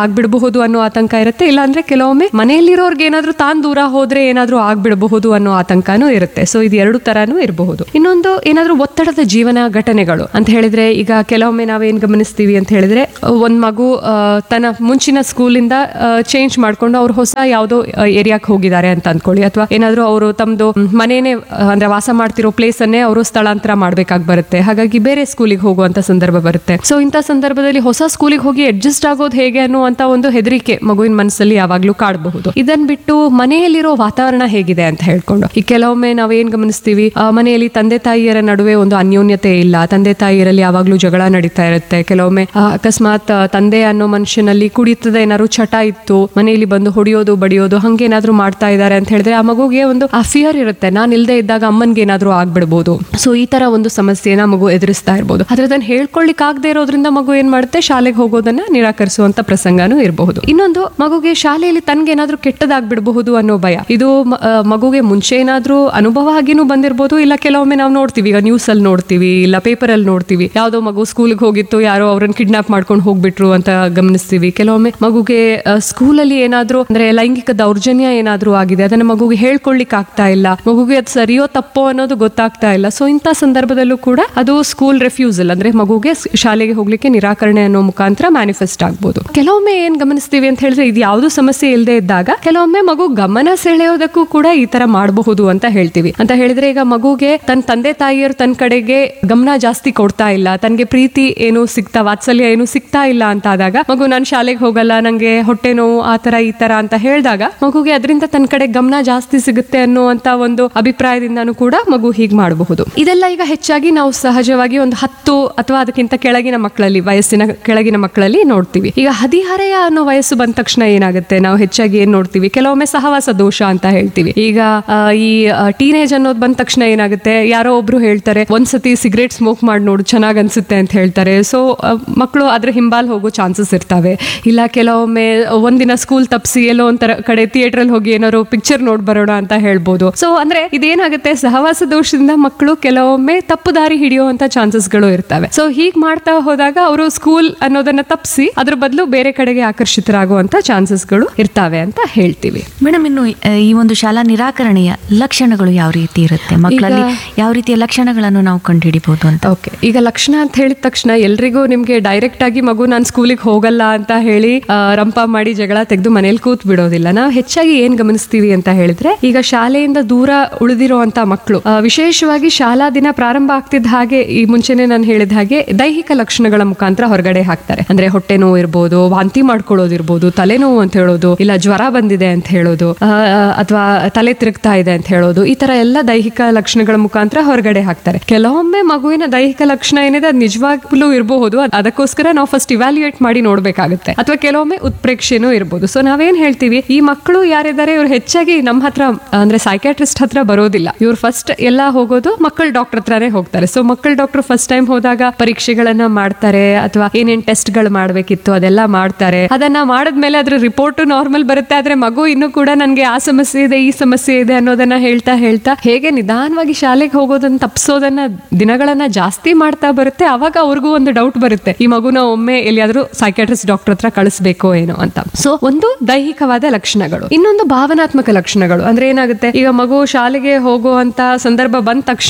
ಆಗ್ಬಿಡಬಹುದು ಅನ್ನೋ ಆತಂಕ ಇರುತ್ತೆ, ಇಲ್ಲಾಂದ್ರೆ ಕೆಲವೊಮ್ಮೆ ಮನೆಯಲ್ಲಿರೋರ್ಗೆ ಏನಾದ್ರೂ ತಾನು ದೂರ ಹೋದ್ರೆ ಏನಾದ್ರೂ ಆಗ್ಬಿಡಬಹುದು ಅನ್ನೋ ಆತಂಕನೂ ಇರುತ್ತೆ. ಸೊ ಇದು ಎರಡು ತರಾನು ಇರಬಹುದು. ಇನ್ನೊಂದು ಏನಾದ್ರೂ ಒತ್ತಡದ ಜೀವನ ಘಟನೆಗಳು ಅಂತ ಹೇಳಿದ್ರೆ, ಈಗ ಕೆಲವೊಮ್ಮೆ ನಾವೇನ್ ಗಮನಿಸ್ತೀವಿ ಅಂತ ಹೇಳಿದ್ರೆ, ಒಂದ್ ಮಗು ತನ್ನ ಮುಂಚಿನ ಸ್ಕೂಲಿಂದ ಚೇಂಜ್ ಮಾಡ್ಕೊಂಡು ಅವ್ರು ಹೊಸ ಯಾವುದೋ ಏರಿಯಾಕ್ಕೆ ಹೋಗಿದ್ದಾರೆ ಅಂತ ಅನ್ಕೊಳ್ಳಿ, ಅಥವಾ ಏನಾದ್ರೂ ಅವರು ತಮ್ದು ಮನೇನೆ ಅಂದ್ರೆ ವಾಸ ಮಾಡ್ತಿರೋ ಪ್ಲೇಸ್ ಅನ್ನೇ ಅವರು ಸ್ಥಳಾಂತರ ಮಾಡ್ಬೇಕಾಗಿ ಬರುತ್ತೆ. ಹಾಗಾಗಿ ಬೇರೆ ಸ್ಕೂಲಿಗೆ ಹೋಗುವಂತ ಸಂದರ್ಭ ಬರುತ್ತೆ. ಸೊ ಇಂಥ ಸಂದರ್ಭದಲ್ಲಿ ಹೊಸ ಸ್ಕೂಲಿಗೆ ಹೋಗಿ ಅಡ್ಜಸ್ಟ್ ಆಗೋದು ಹೇಗೆ ಅನ್ನುವಂತ ಒಂದು ಹೆದರಿಕೆ ಮಗುವಿನ ಮನಸ್ಸಲ್ಲಿ ಯಾವಾಗ್ಲೂ ಕಾಡಬಹುದು. ಇದನ್ ಬಿಟ್ಟು ಮನೆಯಲ್ಲಿರೋ ವಾತಾವರಣ ಹೇಗಿದೆ ಅಂತ ಹೇಳ್ಕೊಂಡು, ಈ ಕೆಲವೊಮ್ಮೆ ನಾವೇನ್ ಗಮನಿಸ್ತೀವಿ, ಮನೆಯಲ್ಲಿ ತಂದೆ ತಾಯಿಯರ ನಡುವೆ ಒಂದು ಅನ್ಯೋನ್ಯತೆ ಇಲ್ಲ, ತಂದೆ ತಾಯಿಯರಲ್ಲಿ ಯಾವಾಗ್ಲೂ ಜಗಳ ನಡೀತಾ ಇರುತ್ತೆ. ಕೆಲವೊಮ್ಮೆ ಅಕಸ್ಮಾತ್ ತಂದೆ ಅನ್ನೋ ಮನುಷ್ಯನಲ್ಲಿ ಕುಡಿತದ ಏನಾದ್ರು ಚಟ ಇತ್ತು, ಮನೆಯಲ್ಲಿ ಬಂದು ಹೊಡಿಯೋದು ಬಡಿಯೋದು ಹಂಗೇನಾದ್ರೂ ಮಾಡ್ತಾ ಇದ್ದಾರೆ ಅಂತ ಹೇಳಿದ್ರೆ ಆ ಮಗುಗೆ ಒಂದು ಆ ಫಿಯರ್ ಇರುತ್ತೆ, ನಾನು ಇಲ್ದೇ ಇದ್ದಾಗ ಅಮ್ಮನ್ಗೆ ಏನಾದ್ರೂ ಆಗ್ಬಿಡ್ಬೋದು. ಸೊ ಈ ತರ ಒಂದು ಸಮಸ್ಯೆನ ಮಗು ಎದುರಿಸ್ತಾ ಇರ್ಬೋದು. ಆದ್ರೆ ಅದನ್ನ ಹೇಳ್ಕೊಳ್ಳಿಕ್ ಆಗದೆ ಇರೋದ್ರಿಂದ ಮಗು ಏನ್ ಮಾಡುತ್ತೆ, ಶಾಲೆಗೆ ಹೋಗೋದನ್ನ ನಿರಾಕರಿಸುವಂತ ಪ್ರಸಂಗನೂ ಇರಬಹುದು. ಇನ್ನೊಂದು, ಮಗುಗೆ ಶಾಲೆಯಲ್ಲಿ ತನ್ಗೇನಾದ್ರೂ ಕೆಟ್ಟದಾಗ್ಬಿಡಬಹುದು ಅನ್ನೋ ಭಯ. ಇದು ಮಗುಗೆ ಮುಂಚೆ ಏನಾದ್ರೂ ಅನುಭವ ಆಗಿನೂ ಬಂದಿರಬಹುದು, ಇಲ್ಲ ಕೆಲವೊಮ್ಮೆ ನಾವು ನೋಡ್ತೀವಿ, ಈಗ ನ್ಯೂಸ್ ಅಲ್ಲಿ ನೋಡ್ತೀವಿ, ಇಲ್ಲ ಪೇಪರ್ ಅಲ್ಲಿ ನೋಡ್ತೀವಿ, ಯಾವ್ದೋ ಮಗು ಸ್ಕೂಲ್ಗೆ ಹೋಗಿತ್ತು, ಯಾರೋ ಅವ್ರನ್ನ ಕಿಡ್ನಾಪ್ ಮಾಡ್ಕೊಂಡು ಹೋಗ್ಬಿಟ್ರು ಅಂತ ಗಮನಿಸ್ತೀವಿ. ಕೆಲವೊಮ್ಮೆ ಮಗುಗೆ ಸ್ಕೂಲಲ್ಲಿ ಏನಾದ್ರೂ ಅಂದ್ರೆ ಲೈಂಗಿಕ ದೌರ್ಜನ್ಯ ಏನಾದ್ರೂ ಆಗಿದೆ, ಅದನ್ನ ಮಗುಗೆ ಹೇಳ್ಕೊಳ್ಳಿಕ್ ಆಗ್ತಾ ಇಲ್ಲ, ಮಗುಗೆ ಅದು ಸರಿಯೋ ತಪ್ಪೋ ಅನ್ನೋದು ಗೊತ್ತಾಗ್ತಾ ಇಲ್ಲ. ಸೊ ಇಂಥ ಸಂದರ್ಭದಲ್ಲೂ ಕೂಡ ಅದು ಸ್ಕೂಲ್ ರೆಫ್ಯೂಸಲ್ ಅಂದ್ರೆ ಮಗುಗೆ ಶಾಲೆಗೆ ಹೋಗ್ಲಿಕ್ಕೆ ನಿರಾಕರಣೆ ಅನ್ನೋ ಮುಖಾಂತರ ಮ್ಯಾನಿಫೆಸ್ಟ್ ಆಗ್ಬೋದು. ಕೆಲವೊಮ್ಮೆ ಏನ್ ಗಮನಿಸ್ತೀವಿ ಅಂತ ಹೇಳಿದ್ರೆ, ಇದು ಯಾವ್ದು ಸಮಸ್ಯೆ ಇಲ್ಲದೆ ಇದ್ದಾಗ ಕೆಲವೊಮ್ಮೆ ಮಗು ಗಮನ ಸೆಳೆಯೋದಕ್ಕೂ ಕೂಡ ಈ ತರ ಮಾಡಬಹುದು ಅಂತ ಹೇಳ್ತೀವಿ. ಅಂತ ಹೇಳಿದ್ರೆ, ಈಗ ಮಗುಗೆ ತನ್ನ ತಂದೆ ತಾಯಿಯರು ತನ್ನ ಕಡೆಗೆ ಗಮನ ಜಾಸ್ತಿ ಕೊಡ್ತಾ ಇಲ್ಲ, ತನ್ಗೆ ಪ್ರೀತಿ ಏನು ಸಿಗ್ತಾ, ವಾತ್ಸಲ್ಯ ಏನು ಸಿಗ್ತಾ ಇಲ್ಲ ಅಂತ ಆದಾಗ ಮಗು ನಾನು ಶಾಲೆಗೆ ಹೋಗಲ್ಲ, ನಂಗೆ ಹೊಟ್ಟೆ ನೋವು ಆ ತರ ಈ ತರ ಅಂತ ಹೇಳಿದಾಗ ಮಗುಗೆ ಅದರಿಂದ ತನ್ನ ಕಡೆ ಗಮನ ಜಾಸ್ತಿ ಸಿಗುತ್ತೆ ಅನ್ನುವಂತ ಒಂದು ಅಭಿಪ್ರಾಯದಿಂದಾನು ಕೂಡ ಮಗು ಹೀಗೆ ಮಾಡಬಹುದು. ಇದೆಲ್ಲ ಈಗ ಹೆಚ್ಚಾಗಿ ನಾವು ಸಹಜವಾಗಿ ಒಂದು 10 ಅಥವಾ ಅದಕ್ಕಿಂತ ಕೆಳಗಿನ ಮಕ್ಕಳಲ್ಲಿ, ವಯಸ್ಸಿನ ಕೆಳಗಿನ ಮಕ್ಕಳಲ್ಲಿ ನೋಡ್ತೀವಿ. ಈಗ ಹದಿಹರೆಯ ಅನ್ನೋ ವಯಸ್ಸು ಬಂದ ತಕ್ಷಣ ಏನಾಗುತ್ತೆ, ನಾವು ಹೆಚ್ಚಾಗಿ ಏನ್ ನೋಡ್ತೀವಿ, ಕೆಲವೊಮ್ಮೆ ಸಹವಾಸ ದೋಷ ಅಂತ ಹೇಳ್ತೀವಿ. ಈಗ ಈ ಟೀನೇಜ್ ಅನ್ನೋದು ಬಂದ ತಕ್ಷಣ ಏನಾಗುತ್ತೆ, ಯಾರೋ ಒಬ್ರು ಹೇಳ್ತಾರೆ ಒಂದ್ಸತಿ ಸಿಗರೇಟ್ ಸ್ಮೋಕ್ ಮಾಡಿ ನೋಡು ಚೆನ್ನಾಗ್ ಅನ್ಸುತ್ತೆ ಅಂತ ಹೇಳ್ತಾರೆ. ಸೊ ಮಕ್ಕಳು ಅದ್ರ ಹಿಂಬಾಲ್ ಹೋಗೋ ಚಾನ್ಸಸ್ ಇರ್ತವೆ. ಇಲ್ಲ ಕೆಲವೊಮ್ಮೆ ಒಂದಿನ ಸ್ಕೂಲ್ ತಪ್ಪಿಸಿ ಎಲ್ಲೋ ಒಂಥರ ಕಡೆ ಥಿಯೇಟರ್ ಅಲ್ಲಿ ಹೋಗಿ ಏನಾದ್ರು ಪಿಕ್ಚರ್ ನೋಡ್ ಬರೋಣ ಅಂತ ಹೇಳ್ಬೋದು. ಸೊ ಅಂದ್ರೆ ಇದೇನಾಗುತ್ತೆ, ಸಹವಾಸ ದೋಷದಿಂದ ಮಕ್ಕಳು ಕೆಲವೊಮ್ಮೆ ತಪ್ಪು ದಾರಿ ಹಿಡಿಯುವಂತ ಚಾನ್ಸಸ್ ಗಳು ಇರ್ತವೆ. ಸೊ ಹೀಗ್ ಮಾಡ್ತಾ ಹೋದಾಗ ಅವರು ಸ್ಕೂಲ್ ಅನ್ನೋದನ್ನ ತಪ್ಪಿಸಿ ಅದ್ರ ಬದಲು ಬೇರೆ ಕಡೆಗೆ ಆಕರ್ಷಿತರಾಗುವಂತ ಚಾನ್ಸಸ್ ಗಳು ಇರ್ತವೆ ಅಂತ ಹೇಳ್ತೀವಿ. ಮೇಡಮ್, ಇನ್ನು ಈ ಒಂದು ಶಾಲಾ ನಿರಾಕರಣೆಯ ಲಕ್ಷಣಗಳು ಯಾವ ರೀತಿ ಇರುತ್ತೆ, ಮಕ್ಕಳಲ್ಲಿ ಯಾವ ರೀತಿಯ ಲಕ್ಷಣಗಳನ್ನು ನಾವು ಕಂಡುಹಿಡಿಬಹುದು ಅಂತ? ಓಕೆ, ಈಗ ಲಕ್ಷಣ ಅಂತ ಹೇಳಿದ ತಕ್ಷಣ ಎಲ್ರಿಗೂ ನಿಮ್ಗೆ ಡೈರೆಕ್ಟ್ ಆಗಿ ಮಗು ನಾನು ಸ್ಕೂಲಿಗೆ ಹೋಗಲ್ಲ ಅಂತ ಹೇಳಿ ರಂಪ ಮಾಡಿ ಜಗಳ ತೆಗೆದು ಮನೇಲಿ ಕೂತ್ ಬಿಡೋದಿಲ್ಲ. ನಾವು ಹೆಚ್ಚಾಗಿ ಏನ್ ಗಮನಿಸ್ತೀವಿ ಅಂತ ಹೇಳಿದ್ರೆ, ಈಗ ಶಾಲೆಯಿಂದ ದೂರ ಉಳಿದಿರುವಂತ ಮಕ್ಕಳು ವಿಶೇಷವಾಗಿ ಶಾಲಾ ದಿನ ಪ್ರಾರಂಭ ಆಗ್ತಿದ್ದ ಹಾಗೆ, ಈ ಮುಂಚೆನೆ ನಾನು ಹೇಳಿದ ಹಾಗೆ ದೈಹಿಕ ಲಕ್ಷಣಗಳ ಮುಖಾಂತರ ಹೊರಗಡೆ ಹಾಕ್ತಾರೆ. ಅಂದ್ರೆ ಹೊಟ್ಟೆ ನೋವು ಇರ್ಬೋದು, ವಾಂತಿ ಮಾಡ್ಕೊಳ್ಳೋದಿರ್ಬೋದು, ತಲೆನೋವು ಅಂತ ಹೇಳೋದು, ಇಲ್ಲ ಜ್ವರ ಬಂದಿದೆ ಅಂತ ಹೇಳೋದು, ಅಥವಾ ತಲೆ ತಿರುಗ್ತಾ ಇದೆ ಅಂತ ಹೇಳೋದು, ಈ ತರ ಎಲ್ಲ ದೈಹಿಕ ಲಕ್ಷಣಗಳ ಮುಖಾಂತರ ಹೊರಗಡೆ ಹಾಕ್ತಾರೆ. ಕೆಲವೊಮ್ಮೆ ಮಗುವಿನ ದೈಹಿಕ ಲಕ್ಷಣ ಏನಿದೆ ಅದು ನಿಜವಾಗ್ಲೂ ಇರಬಹುದು, ಅದಕ್ಕೋಸ್ಕರ ನಾವು ಫಸ್ಟ್ ಇವ್ಯಾಲ್ಯೂಯೇಟ್ ಮಾಡಿ ನೋಡ್ಬೇಕಾಗುತ್ತೆ. ಅಥವಾ ಕೆಲವೊಮ್ಮೆ ಉತ್ಪ್ರೇಕ್ಷೆನೂ ಇರ್ಬೋದು. ಸೊ ನಾವೇನ್ ಹೇಳ್ತೀವಿ, ಈ ಮಕ್ಕಳು ಯಾರಿದ್ದಾರೆ ಇವ್ರು ಹೆಚ್ಚಾಗಿ ನಮ್ಮ ಹತ್ರ ಅಂದ್ರೆ ಸೈಕ್ಯಾಟ್ರಿಸ್ಟ್ ಹತ್ರ ಬರೋದಿಲ್ಲ, ಇವ್ರು ಫಸ್ಟ್ ಎಲ್ಲ ಹೋಗೋದು ಮಕ್ಕಳ ಡಾಕ್ಟರ್ ಹತ್ರನೇ ಹೋಗ್ತಾರೆ. ಸೊ ಮಕ್ಕಳ ಡಾಕ್ಟರ್ ಫಸ್ಟ್ ಟೈಮ್ ಹೋದಾಗ ಪರೀಕ್ಷೆಗಳನ್ನ ಮಾಡ್ತಾರೆ, ಅಥವಾ ಏನೇನ್ ಟೆಸ್ಟ್ ಗಳು ಮಾಡ್ಬೇಕಿತ್ತು ಅದೆಲ್ಲ ಮಾಡ್ತಾರೆ. ಅದನ್ನ ಮಾಡಿದ್ಮೇಲೆ ಅದ್ರ ರಿಪೋರ್ಟ್ ನಾರ್ಮಲ್ ಬರುತ್ತೆ, ಆದ್ರೆ ಮಗು ಇನ್ನೂ ಕೂಡ ನನ್ಗೆ ಆ ಸಮಸ್ಯೆ ಇದೆ ಈ ಸಮಸ್ಯೆ ಇದೆ ಅನ್ನೋದನ್ನ ಹೇಳ್ತಾ ಹೇಳ್ತಾ ಹೇಗೆ ನಿಧಾನವಾಗಿ ಶಾಲೆಗೆ ಹೋಗೋದನ್ನ ತಪ್ಪಿಸೋದನ್ನ ದಿನಗಳನ್ನ ಜಾಸ್ತಿ ಮಾಡ್ತಾ ಬರುತ್ತೆ. ಅವಾಗ ಅವ್ರಿಗೂ ಒಂದು ಡೌಟ್ ಬರುತ್ತೆ, ಈ ಮಗುನ ಒಮ್ಮೆ ಎಲ್ಲಿಯಾದ್ರೂ ಸೈಕ್ಯಾಟ್ರಿಸ್ಟ್ ಡಾಕ್ಟರ್ ಹತ್ರ ಕಳಿಸ್ಬೇಕೋ ಏನೋ ಅಂತ. ಸೊ ಒಂದು ದೈಹಿಕವಾದ ಲಕ್ಷಣಗಳು. ಇನ್ನೊಂದು ಭಾವನಾತ್ಮಕ ಲಕ್ಷಣಗಳು. ಅಂದ್ರೆ ಏನಾಗುತ್ತೆ, ಈಗ ಮಗು ಶಾಲೆಗೆ ಹೋಗುವಂತ ಸಂದರ್ಭ ಬಂದ ತಕ್ಷಣ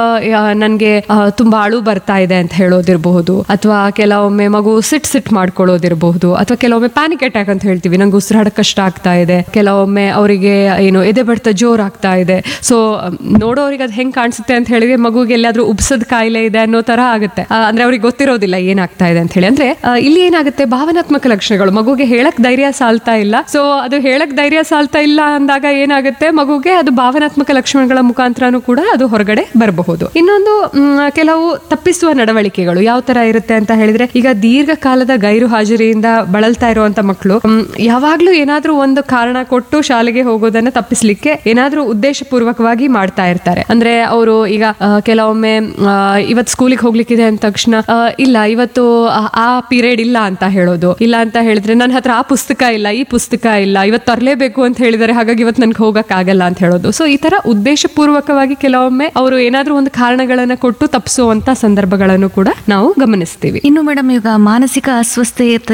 ನನ್ಗೆ ತುಂಬಾ ಅಳು ಬರ್ತಾ ಇದೆ ಅಂತ ಹೇಳೋದಿರಬಹುದು, ಅಥವಾ ಕೆಲವೊಮ್ಮೆ ಮಗು ಸಿಟ್ ಮಾಡ್ಕೊಳ್ಳೋದಿರಬಹುದು, ಅಥವಾ ಕೆಲವೊಮ್ಮೆ ಪ್ಯಾನಿಕ್ ಅಟ್ಯಾಕ್ ಅಂತ ಹೇಳ್ತೀವಿ, ನಂಗೆ ಉಸಿರಾಡಕ್ ಕಷ್ಟ ಆಗ್ತಾ ಇದೆ. ಕೆಲವೊಮ್ಮೆ ಅವರಿಗೆ ಏನು ಎದೆ ಬಡ್ತ ಜೋರ್ ಆಗ್ತಾ ಇದೆ. ಸೊ ನೋಡೋರಿಗೆ ಅದು ಹೆಂಗ್ ಕಾಣಿಸುತ್ತೆ ಅಂತ ಹೇಳಿದ್ರೆ, ಮಗುಗೆ ಎಲ್ಲಾದ್ರೂ ಉಬ್ಸದ ಕಾಯಿಲೆ ಇದೆ ಅನ್ನೋ ತರ ಆಗುತ್ತೆ. ಅಂದ್ರೆ ಅವ್ರಿಗೆ ಗೊತ್ತಿರೋದಿಲ್ಲ ಏನಾಗ್ತಾ ಇದೆ ಅಂತ ಹೇಳಿ. ಅಂದ್ರೆ ಇಲ್ಲಿ ಏನಾಗುತ್ತೆ, ಭಾವನಾತ್ಮಕ ಲಕ್ಷಣಗಳು ಮಗುಗೆ ಹೇಳಕ್ ಧೈರ್ಯ ಸಾಲ್ತಾ ಇಲ್ಲ. ಸೊ ಅದು ಹೇಳಕ್ ಧೈರ್ಯ ಸಾಲ್ತಾ ಇಲ್ಲ ಅಂದಾಗ ಏನಾಗುತ್ತೆ, ಮಗುಗೆ ಅದು ಭಾವನಾತ್ಮಕ ಲಕ್ಷಣಗಳ ಮುಖಾಂತರನೂ ಕೂಡ ಅದು ಹೊರಗಡೆ ಬರಬಹುದು. ಇನ್ನೊಂದು ಕೆಲವು ತಪ್ಪಿಸುವ ನಡವಳಿಕೆಗಳು ಯಾವ ತರ ಇರುತ್ತೆ ಅಂತ ಹೇಳಿದ್ರೆ, ಈಗ ದೀರ್ಘಕಾಲದ ಗೈರು ಹಾಜರಿಯಿಂದ ಬಳಲ್ತಾ ಇರುವಂತ ಮಕ್ಕಳು ಯಾವಾಗ್ಲೂ ಏನಾದ್ರೂ ಒಂದು ಕಾರಣ ಕೊಟ್ಟು ಶಾಲೆಗೆ ಹೋಗೋದನ್ನ ತಪ್ಪಿಸ್ಲಿಕ್ಕೆ ಏನಾದ್ರೂ ಉದ್ದೇಶ ಪೂರ್ವಕವಾಗಿ ಮಾಡ್ತಾ ಇರ್ತಾರೆ. ಅಂದ್ರೆ ಅವರು ಈಗ ಕೆಲವೊಮ್ಮೆ ಇವತ್ತು ಸ್ಕೂಲಿಗೆ ಹೋಗ್ಲಿಕ್ಕಿದೆ ಅಂದ ತಕ್ಷಣ ಇಲ್ಲ ಇವತ್ತು ಆ ಪೀರಿಯಡ್ ಇಲ್ಲ ಅಂತ ಹೇಳೋದು, ಇಲ್ಲ ಅಂತ ಹೇಳಿದ್ರೆ ನನ್ನ ಹತ್ರ ಆ ಪುಸ್ತಕ ಇಲ್ಲ ಈ ಪುಸ್ತಕ ಇಲ್ಲ ಇವತ್ತು ತರಲೇಬೇಕು ಅಂತ ಹೇಳಿದರೆ, ಹಾಗಾಗಿ ಇವತ್ತು ನನ್ಗೆ ಹೋಗಕ್ ಆಗಲ್ಲ ಅಂತ ಹೇಳೋದು. ಸೊ ಈ ತರ ಉದ್ದೇಶ ಪೂರ್ವಕವಾಗಿ ಕೆಲವೊಮ್ಮೆ ಅವರು ಏನಾದ್ರೂ ಒಂದು ಕಾರಣಗಳನ್ನ ಕೊಟ್ಟು ತಪ್ಪಿಸುವಂತ ಸಂದರ್ಭಗಳನ್ನು ಕೂಡ ನಾವು ಗಮನಿಸ್ತೀವಿ. ಇನ್ನು ಮೇಡಮ್, ಈಗ ಮಾನಸಿಕ ಅಸ್ವಸ್ಥತೆಯ ಕಾರಣ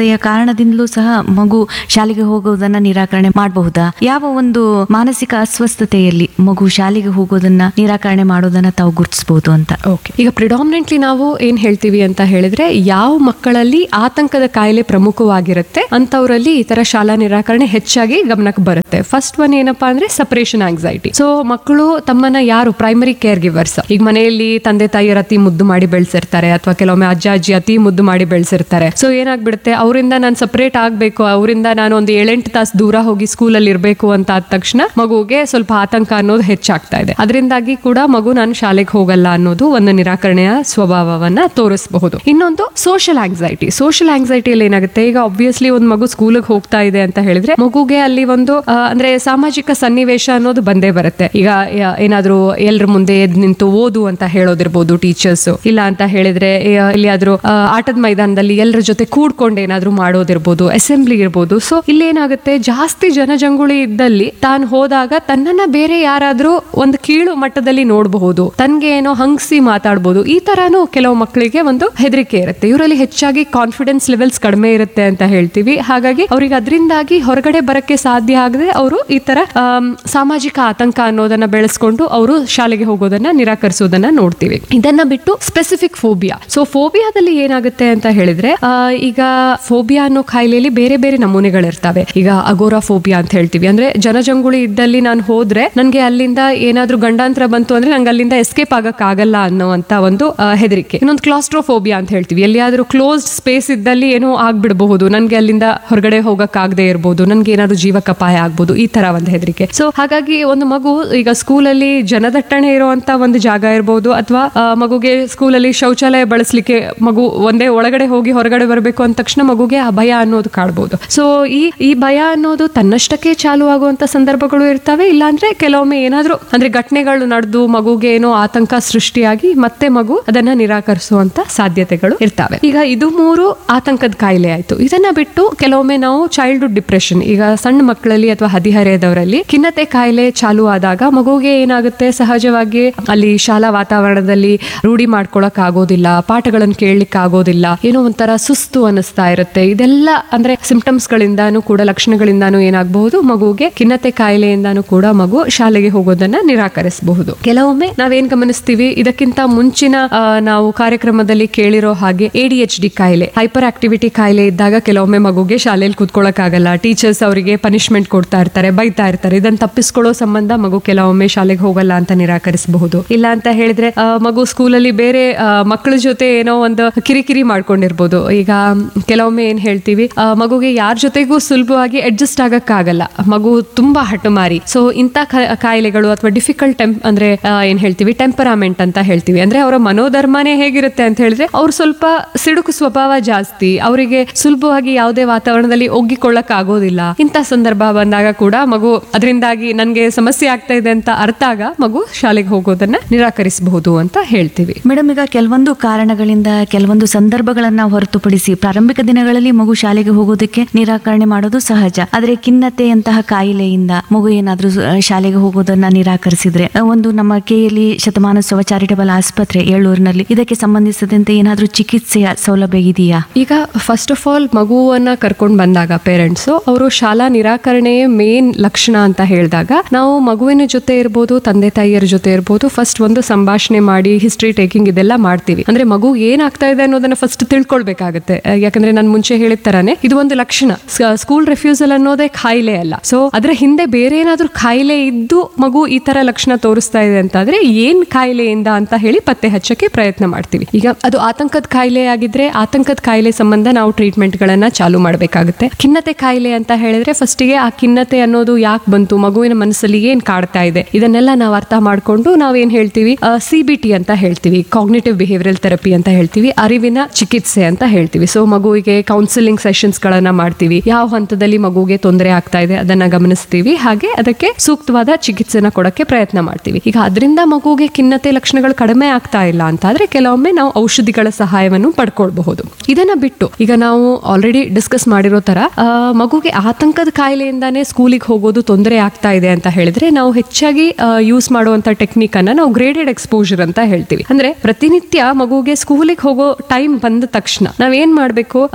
ಕಾರಣದಿಂದಲೂ ಸಹ ಮಗು ಶಾಲೆಗೆ ಹೋಗೋದನ್ನ ನಿರಾಕರಣೆ ಮಾಡಬಹುದಾ? ಯಾವ ಒಂದು ಮಾನಸಿಕ ಅಸ್ವಸ್ಥತೆಯಲ್ಲಿ ಮಗು ಶಾಲೆಗೆ ಹೋಗೋದನ್ನ ನಿರಾಕರಣೆ ಮಾಡೋದನ್ನ ತಾವು ಗುರುತಿಸಬಹುದು ಅಂತ? ಓಕೆ, ಈಗ ಪ್ರಿಡಾಮಿನೆಂಟ್ಲಿ ನಾವು ಏನ್ ಹೇಳ್ತೀವಿ ಅಂತ ಹೇಳಿದ್ರೆ, ಯಾವ ಮಕ್ಕಳಲ್ಲಿ ಆತಂಕದ ಕಾಯಿಲೆ ಪ್ರಮುಖವಾಗಿರುತ್ತೆ ಅಂತವರಲ್ಲಿ ಈ ತರ ಶಾಲಾ ನಿರಾಕರಣೆ ಹೆಚ್ಚಾಗಿ ಗಮನಕ್ಕೆ ಬರುತ್ತೆ. ಫಸ್ಟ್ ಒನ್ ಏನಪ್ಪಾ ಅಂದ್ರೆ ಸಪರೇಷನ್ ಆಂಗ್ಸೈಟಿ. ಸೊ ಮಕ್ಕಳು ತಮ್ಮನ್ನ ಯಾರು ಪ್ರೈಮರಿ ಕೇರ್ ಗಿವರ್ಸ್, ಈಗ ಮನೆಯಲ್ಲಿ ತಂದೆ ತಾಯಿಯರ ಅತಿ ಮುದ್ದು ಮಾಡಿ ಬೆಳೆಸಿರ್ತಾರೆ, ಅಥವಾ ಕೆಲವೊಮ್ಮೆ ಅಜ್ಜ ಅಜ್ಜಿ ಅತಿ ಮುದ್ದು ಮಾಡಿ ಬೆಳೆಸಿರ್ತಾರೆ. ಸೊ ಏನಾಗ್ಬಿಡುತ್ತೆ, ಅವರಿಂದ ನಾನು ಸಪರೇಟ್ ಆಗ್ಬೇಕು, ಅವರಿಂದ ನಾನು ಒಂದು 7-8 ತಾಸು ದೂರ ಹೋಗಿ ಸ್ಕೂಲಲ್ಲಿ ಇರಬೇಕು ಅಂತ ಆದ ತಕ್ಷಣ ಮಗುಗೆ ಸ್ವಲ್ಪ ಆತಂಕ ಅನ್ನೋದು ಹೆಚ್ಚಾಗ್ತಾ ಇದೆ. ಅದರಿಂದಾಗಿ ಕೂಡ ಮಗು ನಾನು ಶಾಲೆಗೆ ಹೋಗಲ್ಲ ಅನ್ನೋದು ಒಂದು ನಿರಾಕರಣೆಯ ಸ್ವಭಾವವನ್ನ ತೋರಿಸಬಹುದು. ಇನ್ನೊಂದು ಸೋಷಿಯಲ್ ಆಂಗ್ಸೈಟಿ. ಸೋಷಿಯಲ್ ಆಂಗ್ಸೈಟಿಯಲ್ಲಿ ಏನಾಗುತ್ತೆ, ಈಗ ಆಬ್ವಿಯಸ್ಲಿ ಒಂದು ಮಗು ಸ್ಕೂಲಿಗೆ ಹೋಗ್ತಾ ಇದೆ ಅಂತ ಹೇಳಿದ್ರೆ ಮಗುಗೆ ಅಲ್ಲಿ ಒಂದು ಅಂದ್ರೆ ಸಾಮಾಜಿಕ ಸನ್ನಿವೇಶ ಅನ್ನೋದು ಬಂದೇ ಬರುತ್ತೆ. ಈಗ ಏನಾದ್ರೂ ಎಲ್ಲರ ಮುಂದೆ ಎದ್ದು ನಿಂತು ಓದು ಅಂತ ಹೇಳೋದಿರ್ಬೋದು ಟೀಚರ್ಸ್, ಇಲ್ಲ ಅಂತ ಹೇಳಿದ್ರೆ ಎಲ್ಲಿಯಾದ್ರೂ ಆಟದ ಮೈದಾನದಲ್ಲಿ ಎಲ್ಲರ ಜೊತೆ ಕೂಡ್ಕೊಂಡು ಏನಾದ್ರೂ ಮಾಡೋದಿರ್ಬೋದು, ಅಸೆಂಬ್ಲಿ ಇರ್ಬೋದು. ಸೊ ಇಲ್ಲಿ ಏನಾಗುತ್ತೆ, ಜಾಸ್ತಿ ಜನಜಂಗುಳಿ ಇದ್ದಲ್ಲಿ ತಾನು ಹೋದಾಗ ತನ್ನನ್ನ ಬೇರೆ ಯಾರಾದ್ರೂ ಒಂದು ಕೀಳು ಮಟ್ಟದಲ್ಲಿ ನೋಡಬಹುದು, ತನ್ಗೆ ಏನೋ ಹಂಗಿಸಿ ಮಾತಾಡ್ಬೋದು. ಈ ತರಾನು ಕೆಲವು ಮಕ್ಕಳಿಗೆ ಒಂದು ಹೆದರಿಕೆ ಇರುತ್ತೆ. ಇವರಲ್ಲಿ ಹೆಚ್ಚಾಗಿ ಕಾನ್ಫಿಡೆನ್ಸ್ ಲೆವೆಲ್ಸ್ ಕಡಿಮೆ ಇರುತ್ತೆ ಅಂತ ಹೇಳ್ತೀವಿ. ಹಾಗಾಗಿ ಅವ್ರಿಗೆ ಅದರಿಂದಾಗಿ ಹೊರಗಡೆ ಬರಕ್ಕೆ ಸಾಧ್ಯ ಆಗದೆ ಅವರು ಈ ತರ ಸಾಮಾಜಿಕ ಆತಂಕ ಅನ್ನೋದನ್ನ ಬೆಳೆಸ್ಕೊಂಡು ಅವರು ಶಾಲೆಗೆ ಹೋಗೋದನ್ನ ನಿರಾಕರಿಸೋದನ್ನ ನೋಡ್ತೀವಿ. ಇದನ್ನ ಬಿಟ್ಟು ಸ್ಪೆಸಿಫಿಕ್ ಫೋಬಿಯಾ. ಸೊ ಫೋಬಿಯಾದಲ್ಲಿ ಏನಾಗುತ್ತೆ ಅಂತ ಹೇಳಿದ್ರೆ, ಈಗ ಫೋಬಿಯಾ ಅನ್ನೋ ಕಾಯಿಲೆಯಲ್ಲಿ ಬೇರೆ ಬೇರೆ ನಮೂನೆಗಳಿರ್ತವೆ. ಈಗ ಅಗೋರಾಫೋಬಿಯಾ ಅಂತ ಹೇಳ್ತೀವಿ, ಅಂದ್ರೆ ಜನಜಂಗುಳಿ ಇದ್ದಲ್ಲಿ ನಾನು ಹೋದ್ರೆ ನನ್ಗೆ ಅಲ್ಲಿಂದ ಏನಾದ್ರೂ ಗಂಡಾಂತರ ಬಂತು ಅಂದ್ರೆ ನಂಗೆ ಅಲ್ಲಿಂದ ಎಸ್ಕೇಪ್ ಆಗಕ್ ಆಗಲ್ಲ ಅನ್ನೋಂತ ಒಂದು ಹೆದರಿಕೆ. ಇನ್ನೊಂದು ಕ್ಲಾಸ್ಟ್ರೋಫೋಬಿಯಾ ಅಂತ ಹೇಳ್ತೀವಿ, ಎಲ್ಲಿಯಾದ್ರೂ ಕ್ಲೋಸ್ಡ್ ಸ್ಪೇಸ್ ಇದ್ದಲ್ಲಿ ಏನೋ ಆಗ್ಬಿಡಬಹುದು, ನನ್ಗೆ ಅಲ್ಲಿಂದ ಹೊರಗಡೆ ಹೋಗಕ್ ಆಗದೆ ಇರ್ಬೋದು, ನನ್ಗೆ ಏನಾದ್ರು ಜೀವಕ್ಕೆ ಅಪಾಯ ಆಗ್ಬೋದು, ಈ ತರ ಒಂದು ಹೆದರಿಕೆ. ಸೊ ಹಾಗಾಗಿ ಒಂದು ಮಗು ಈಗ ಸ್ಕೂಲಲ್ಲಿ ಜನದಟ್ಟಣೆ ಇರುವಂತ ಒಂದು ಜಾಗ ಇರ್ಬೋದು, ಅಥವಾ ಮಗುಗೆ ಸ್ಕೂಲಲ್ಲಿ ಶೌಚಾಲಯ ಬಳಸಲಿಕ್ಕೆ ಮಗು ಒಂದೇ ಒಳಗಡೆ ಹೋಗಿ ಹೊರಗಡೆ ಬರಬೇಕು ಅಂದ ತಕ್ಷಣ ಮಗುಗೆ ಆ ಭಯ ಅನ್ನೋದು ಕಾಡ್ಬೋದು. ಸೊ ಈ ಭಯ ಅನ್ನೋದು ತನ್ನಷ್ಟಕ್ಕೆ ಚಾಲು ಆಗುವಂತ ಸಂದರ್ಭಗಳು ಇರ್ತವೆ. ಇಲ್ಲಾಂದ್ರೆ ಕೆಲವೊಮ್ಮೆ ಏನಾದ್ರೂ ಅಂದ್ರೆ ಘಟನೆಗಳು ನಡೆದು ಮಗುಗೆ ಏನೋ ಆತಂಕ ಸೃಷ್ಟಿಯಾಗಿ ಮತ್ತೆ ಮಗು ಅದನ್ನ ನಿರಾಕರಿಸುವಂತ ಸಾಧ್ಯತೆಗಳು ಇರ್ತವೆ. ಈಗ ಇದು 3 ಆತಂಕದ ಕಾಯಿಲೆ ಆಯ್ತು. ಇದನ್ನ ಬಿಟ್ಟು ಕೆಲವೊಮ್ಮೆ ನಾವು ಚೈಲ್ಡ್ಹುಡ್ ಡಿಪ್ರೆಷನ್, ಈಗ ಸಣ್ಣ ಮಕ್ಕಳಲ್ಲಿ ಅಥವಾ ಹದಿಹರೆಯದವರಲ್ಲಿ ಖಿನ್ನತೆ ಕಾಯಿಲೆ ಚಾಲು ಆದಾಗ ಮಗುಗೆ ಏನಾಗುತ್ತೆ, ಸಹಜವಾಗಿ ಅಲ್ಲಿ ಶಾಲಾ ವಾತಾವರಣದಲ್ಲಿ ರೂಢಿ ಮಾಡ್ಕೊಳಕ್ ಆಗೋದಿಲ್ಲ, ಪಾಠಗಳನ್ನು ಕೇಳಲಿಕ್ಕೆ ಆಗೋದಿಲ್ಲ, ಏನೋ ಒಂಥರ ಸುಸ್ತು ಅನಿಸ್ತಾ ಇರುತ್ತೆ. ಇದೆಲ್ಲ ಅಂದ್ರೆ ಸಿಂಪ್ಟಮ್ಸ್ ಗಳಿಂದಾನು ಕೂಡ, ಲಕ್ಷಣಗಳಿಂದಾನು ಏನಾಗಬಹುದು, ಮಗುಗೆ ಖಿನ್ನತೆ ಕಾಯಿಲೆಯಿಂದಾನು ಕೂಡ ಮಗು ಶಾಲೆಗೆ ಹೋಗೋದನ್ನ ನಿರಾಕರಿಸಬಹುದು. ಕೆಲವೊಮ್ಮೆ ನಾವೇನ್ ಗಮನಿಸ್ತೀವಿ, ಇದಕ್ಕಿಂತ ಮುಂಚಿನ ನಾವು ಕಾರ್ಯಕ್ರಮದಲ್ಲಿ ಕೇಳಿರೋ ಹಾಗೆ ADHD ಕಾಯಿಲೆ, ಹೈಪರ್ ಆಕ್ಟಿವಿಟಿ ಕಾಯಿಲೆ ಇದ್ದಾಗ ಕೆಲವೊಮ್ಮೆ ಮಗುಗೆ ಶಾಲೆಯಲ್ಲಿ ಕೂತ್ಕೊಳ್ಳಕ್ ಆಗಲ್ಲ, ಟೀಚರ್ಸ್ ಅವರಿಗೆ ಪನಿಷ್ಮೆಂಟ್ ಕೊಡ್ತಾ ಇರ್ತಾರೆ, ಬೈತಾ ಇರ್ತಾರೆ. ಇದನ್ನ ತಪ್ಪಿಸ್ಕೊಳ್ಳೋ ಸಂಬಂಧ ಮಗು ಕೆಲವೊಮ್ಮೆ ಶಾಲೆಗೆ ಹೋಗಲ್ಲ ಅಂತ ನಿರಾಕರಿಸಬಹುದು. ಇಲ್ಲ ಅಂತ ಹೇಳಿದ್ರೆ ಮಗು ಸ್ಕೂಲಲ್ಲಿ ಬೇರೆ ಮಕ್ಕಳ ಜೊತೆ ಏನೋ ಒಂದು ಕಿರಿಕಿರಿ ಮಾಡ್ಕೊಂಡಿರ್ಬೋದು. ಈಗ ಕೆಲವೊಮ್ಮೆ ಏನ್ ಹೇಳ್ತೀವಿ, ಮಗುಗೆ ಯಾರ ಜೊತೆಗೂ ಸುಲಭವಾಗಿ ಅಡ್ಜಸ್ಟ್ ಆಗಕ್ ಆಗಲ್ಲ, ಮಗು ತುಂಬಾ ಹಠಮಾರಿ. ಸೊ ಇಂಥ ಕಾಯಿಲೆಗಳು ಅಥವಾ ಡಿಫಿಕಲ್ಟ್ ಅಂದ್ರೆ ಏನ್ ಹೇಳ್ತೀವಿ, ಟೆಂಪರಾಮೆಂಟ್ ಅಂತ ಹೇಳ್ತೀವಿ. ಅಂದ್ರೆ ಅವರ ಮನೋಧರ್ಮನೇ ಹೇಗಿರುತ್ತೆ ಅಂತ ಹೇಳಿದ್ರೆ, ಅವ್ರು ಸ್ವಲ್ಪ ಸಿಡುಕು ಸ್ವಭಾವ ಜಾಸ್ತಿ, ಅವರಿಗೆ ಸುಲಭವಾಗಿ ಯಾವುದೇ ವಾತಾವರಣದಲ್ಲಿ ಒಗ್ಗಿಕೊಳ್ಳಕ್ ಆಗೋದಿಲ್ಲ. ಇಂಥ ಸಂದರ್ಭ ಬಂದಾಗ ಕೂಡ ಮಗು ಅದರಿಂದಾಗಿ ನನ್ಗೆ ಸಮಸ್ಯೆ ಆಗ್ತಾ ಇದೆ ಅಂತ ಅರ್ಥ ಆಗ ಮಗು ಶಾಲೆಗೆ ಹೋಗೋದನ್ನ ನಿರಾಕರಿಸಬಹುದು ಅಂತ ಹೇಳ್ತೀವಿ. ಮೇಡಮ್, ಈಗ ಕೆಲವೊಂದು ಕಾರಣಗಳಿಂದ ಕೆಲವೊಂದು ಸಂದರ್ಭಗಳನ್ನ ಹೊರತುಪಡಿಸಿ ಪ್ರಾರಂಭಿಕ ದಿನಗಳಲ್ಲಿ ಮಗು ಶಾಲೆಗೆ ಹೋಗೋದಕ್ಕೆ ನಿರಾಕರಣೆ ಮಾಡೋದು ಸಹಜ. ಆದ್ರೆ ಖಿನ್ನತೆಯಂತಹ ಕಾಯಿಲೆಯಿಂದ ಮಗು ಏನಾದ್ರೂ ಶಾಲೆಗೆ ಹೋಗೋದನ್ನ ನಿರಾಕರಿಸಿದ್ರೆ, ಒಂದು ನಮ್ಮ KLE ಶತಮಾನೋತ್ಸವ ಚಾರಿಟಬಲ್ ಆಸ್ಪತ್ರೆ ಏಳೂರಿನಲ್ಲಿ ಇದಕ್ಕೆ ಸಂಬಂಧಿಸಿದಂತೆ ಏನಾದ್ರೂ ಚಿಕಿತ್ಸೆಯ ಸೌಲಭ್ಯ ಇದೆಯಾ? ಈಗ ಫಸ್ಟ್ ಆಫ್ ಆಲ್ ಮಗುವನ್ನ ಕರ್ಕೊಂಡು ಬಂದಾಗ ಪೇರೆಂಟ್ಸ್ ಅವರು ಶಾಲಾ ನಿರಾಕರಣೆಯ ಮೇನ್ ಲಕ್ಷಣ ಅಂತ ಹೇಳಿದಾಗ, ನಾವು ಮಗುವಿನ ಜೊತೆ ಇರ್ಬೋದು, ತಂದೆ ತಾಯಿಯರ ಜೊತೆ ಇರ್ಬೋದು, ಫಸ್ಟ್ ಒಂದು ಸಂಭಾಷಣೆ ಮಾಡಿ ಹಿಸ್ಟ್ರಿ ಟೇಕಿಂಗ್ ಇದೆಲ್ಲ ಮಾಡ್ತೀವಿ. ಅಂದ್ರೆ ಮಗು ಏನಾಗ್ತಾ ಇದೆ ಅನ್ನೋದನ್ನ ಫಸ್ಟ್ ತಿಳ್ಕೊಳ್ಬೇಕಾಗುತ್ತೆ. ಯಾಕಂದ್ರೆ ನಾನು ಮುಂಚೆ ಹೇಳಿದ ತರಾನೆ ಇದು ಒಂದು ಲಕ್ಷಣ. ಸ್ಕೂಲ್ ರೆಫ್ಯೂಸಲ್ ಅನ್ನೋದೇ ಕಾಯಿಲೆ ಅಲ್ಲ. ಸೊ ಅದ್ರ ಹಿಂದೆ ಬೇರೆ ಏನಾದ್ರೂ ಕಾಯಿಲೆ ಇದ್ದು ಮಗು ಈ ತರ ಲಕ್ಷಣ ತೋರಿಸ್ತಾ ಇದೆ ಅಂತಾದ್ರೆ ಏನ್ ಕಾಯಿಲೆಯಿಂದ ಅಂತ ಹೇಳಿ ಪತ್ತೆ ಹಚ್ಚಕ್ಕೆ ಪ್ರಯತ್ನ ಮಾಡ್ತೀವಿ. ಈಗ ಅದು ಆತಂಕದ ಕಾಯಿಲೆ ಆಗಿದ್ರೆ ಆತಂಕದ ಕಾಯಿಲೆ ಸಂಬಂಧ ನಾವು ಟ್ರೀಟ್ಮೆಂಟ್ ಗಳನ್ನ ಚಾಲು ಮಾಡಬೇಕಾಗುತ್ತೆ. ಖಿನ್ನತೆ ಕಾಯಿಲೆ ಅಂತ ಹೇಳಿದ್ರೆ ಫಸ್ಟಿಗೆ ಆ ಖಿನ್ನತೆ ಅನ್ನೋದು ಯಾಕೆ ಬಂತು, ಮಗುವಿನ ಮನಸ್ಸಲ್ಲಿ ಏನ್ ಕಾಡ್ತಾ ಇದೆ, ಇದನ್ನೆಲ್ಲ ನಾವು ಅರ್ಥ ಮಾಡ್ಕೊಂಡು ನಾವೇನ್ ಹೇಳ್ತೀವಿ, CBT ಅಂತ ಹೇಳ್ತೀವಿ, ಕಾಗ್ನಿಟಿವ್ ಬಿಹೇವಿಯರಲ್ ಥೆರಪಿ ಅಂತ ಹೇಳ್ತೀವಿ, ಅರಿವಿನ ಚಿಕಿತ್ಸೆ ಅಂತ ಹೇಳ್ತೀವಿ. ಸೊ ಮಗುವಿಗೆ ಕೌನ್ಸಿಲಿಂಗ್ ಸೆಷನ್ಸ್ ಗಳನ್ನ ಮಾಡ್ತೀವಿ. ಯಾವ ಹಂತದಲ್ಲಿ ಮಗುಗೆ ತೊಂದರೆ ಆಗ್ತಾ ಇದೆ ಅದನ್ನ ಗಮನಿಸ್ತೀವಿ, ಹಾಗೆ ಅದಕ್ಕೆ ಸೂಕ್ತವಾದ ಚಿಕಿತ್ಸೆನ ಕೊಡಕ್ಕೆ ಪ್ರಯತ್ನ ಮಾಡ್ತೀವಿ. ಈಗ ಅದರಿಂದ ಮಗುಗೆ ಖಿನ್ನತೆ ಲಕ್ಷಣಗಳು ಕಡಿಮೆ ಆಗ್ತಾ ಇಲ್ಲ ಅಂತಾದ್ರೆ ಕೆಲವೊಮ್ಮೆ ನಾವು ಔಷಧಿಗಳ ಸಹಾಯವನ್ನು ಪಡ್ಕೊಳ್ಬಹುದು. ಇದನ್ನ ಬಿಟ್ಟು ಈಗ ನಾವು ಆಲ್ರೆಡಿ ಡಿಸ್ಕಸ್ ಮಾಡಿರೋ ತರ ಮಗುಗೆ ಆತಂಕದ ಕಾಯಿಲೆಯಿಂದಾನೇ ಸ್ಕೂಲಿಗೆ ಹೋಗೋದು ತೊಂದರೆ ಆಗ್ತಾ ಇದೆ ಅಂತ ಹೇಳಿದ್ರೆ ನಾವು ಹೆಚ್ಚಾಗಿ ಯೂಸ್ ಮಾಡುವಂತ ಟೆಕ್ನಿಕ್ ಅನ್ನ ನಾವು ಗ್ರೇಡೆಡ್ ಎಕ್ಸ್ಪೋಜರ್ ಅಂತ ಹೇಳ್ತೀವಿ. ಅಂದ್ರೆ ಪ್ರತಿನಿತ್ಯ ಮಗುಗೆ ಸ್ಕೂಲಿಗೆ ಹೋಗೋ ಟೈಮ್ ಬಂದ ತಕ್ಷಣ ನಾವೇನ್ ಮಾಡ್ಬೇಕು, ಈಗ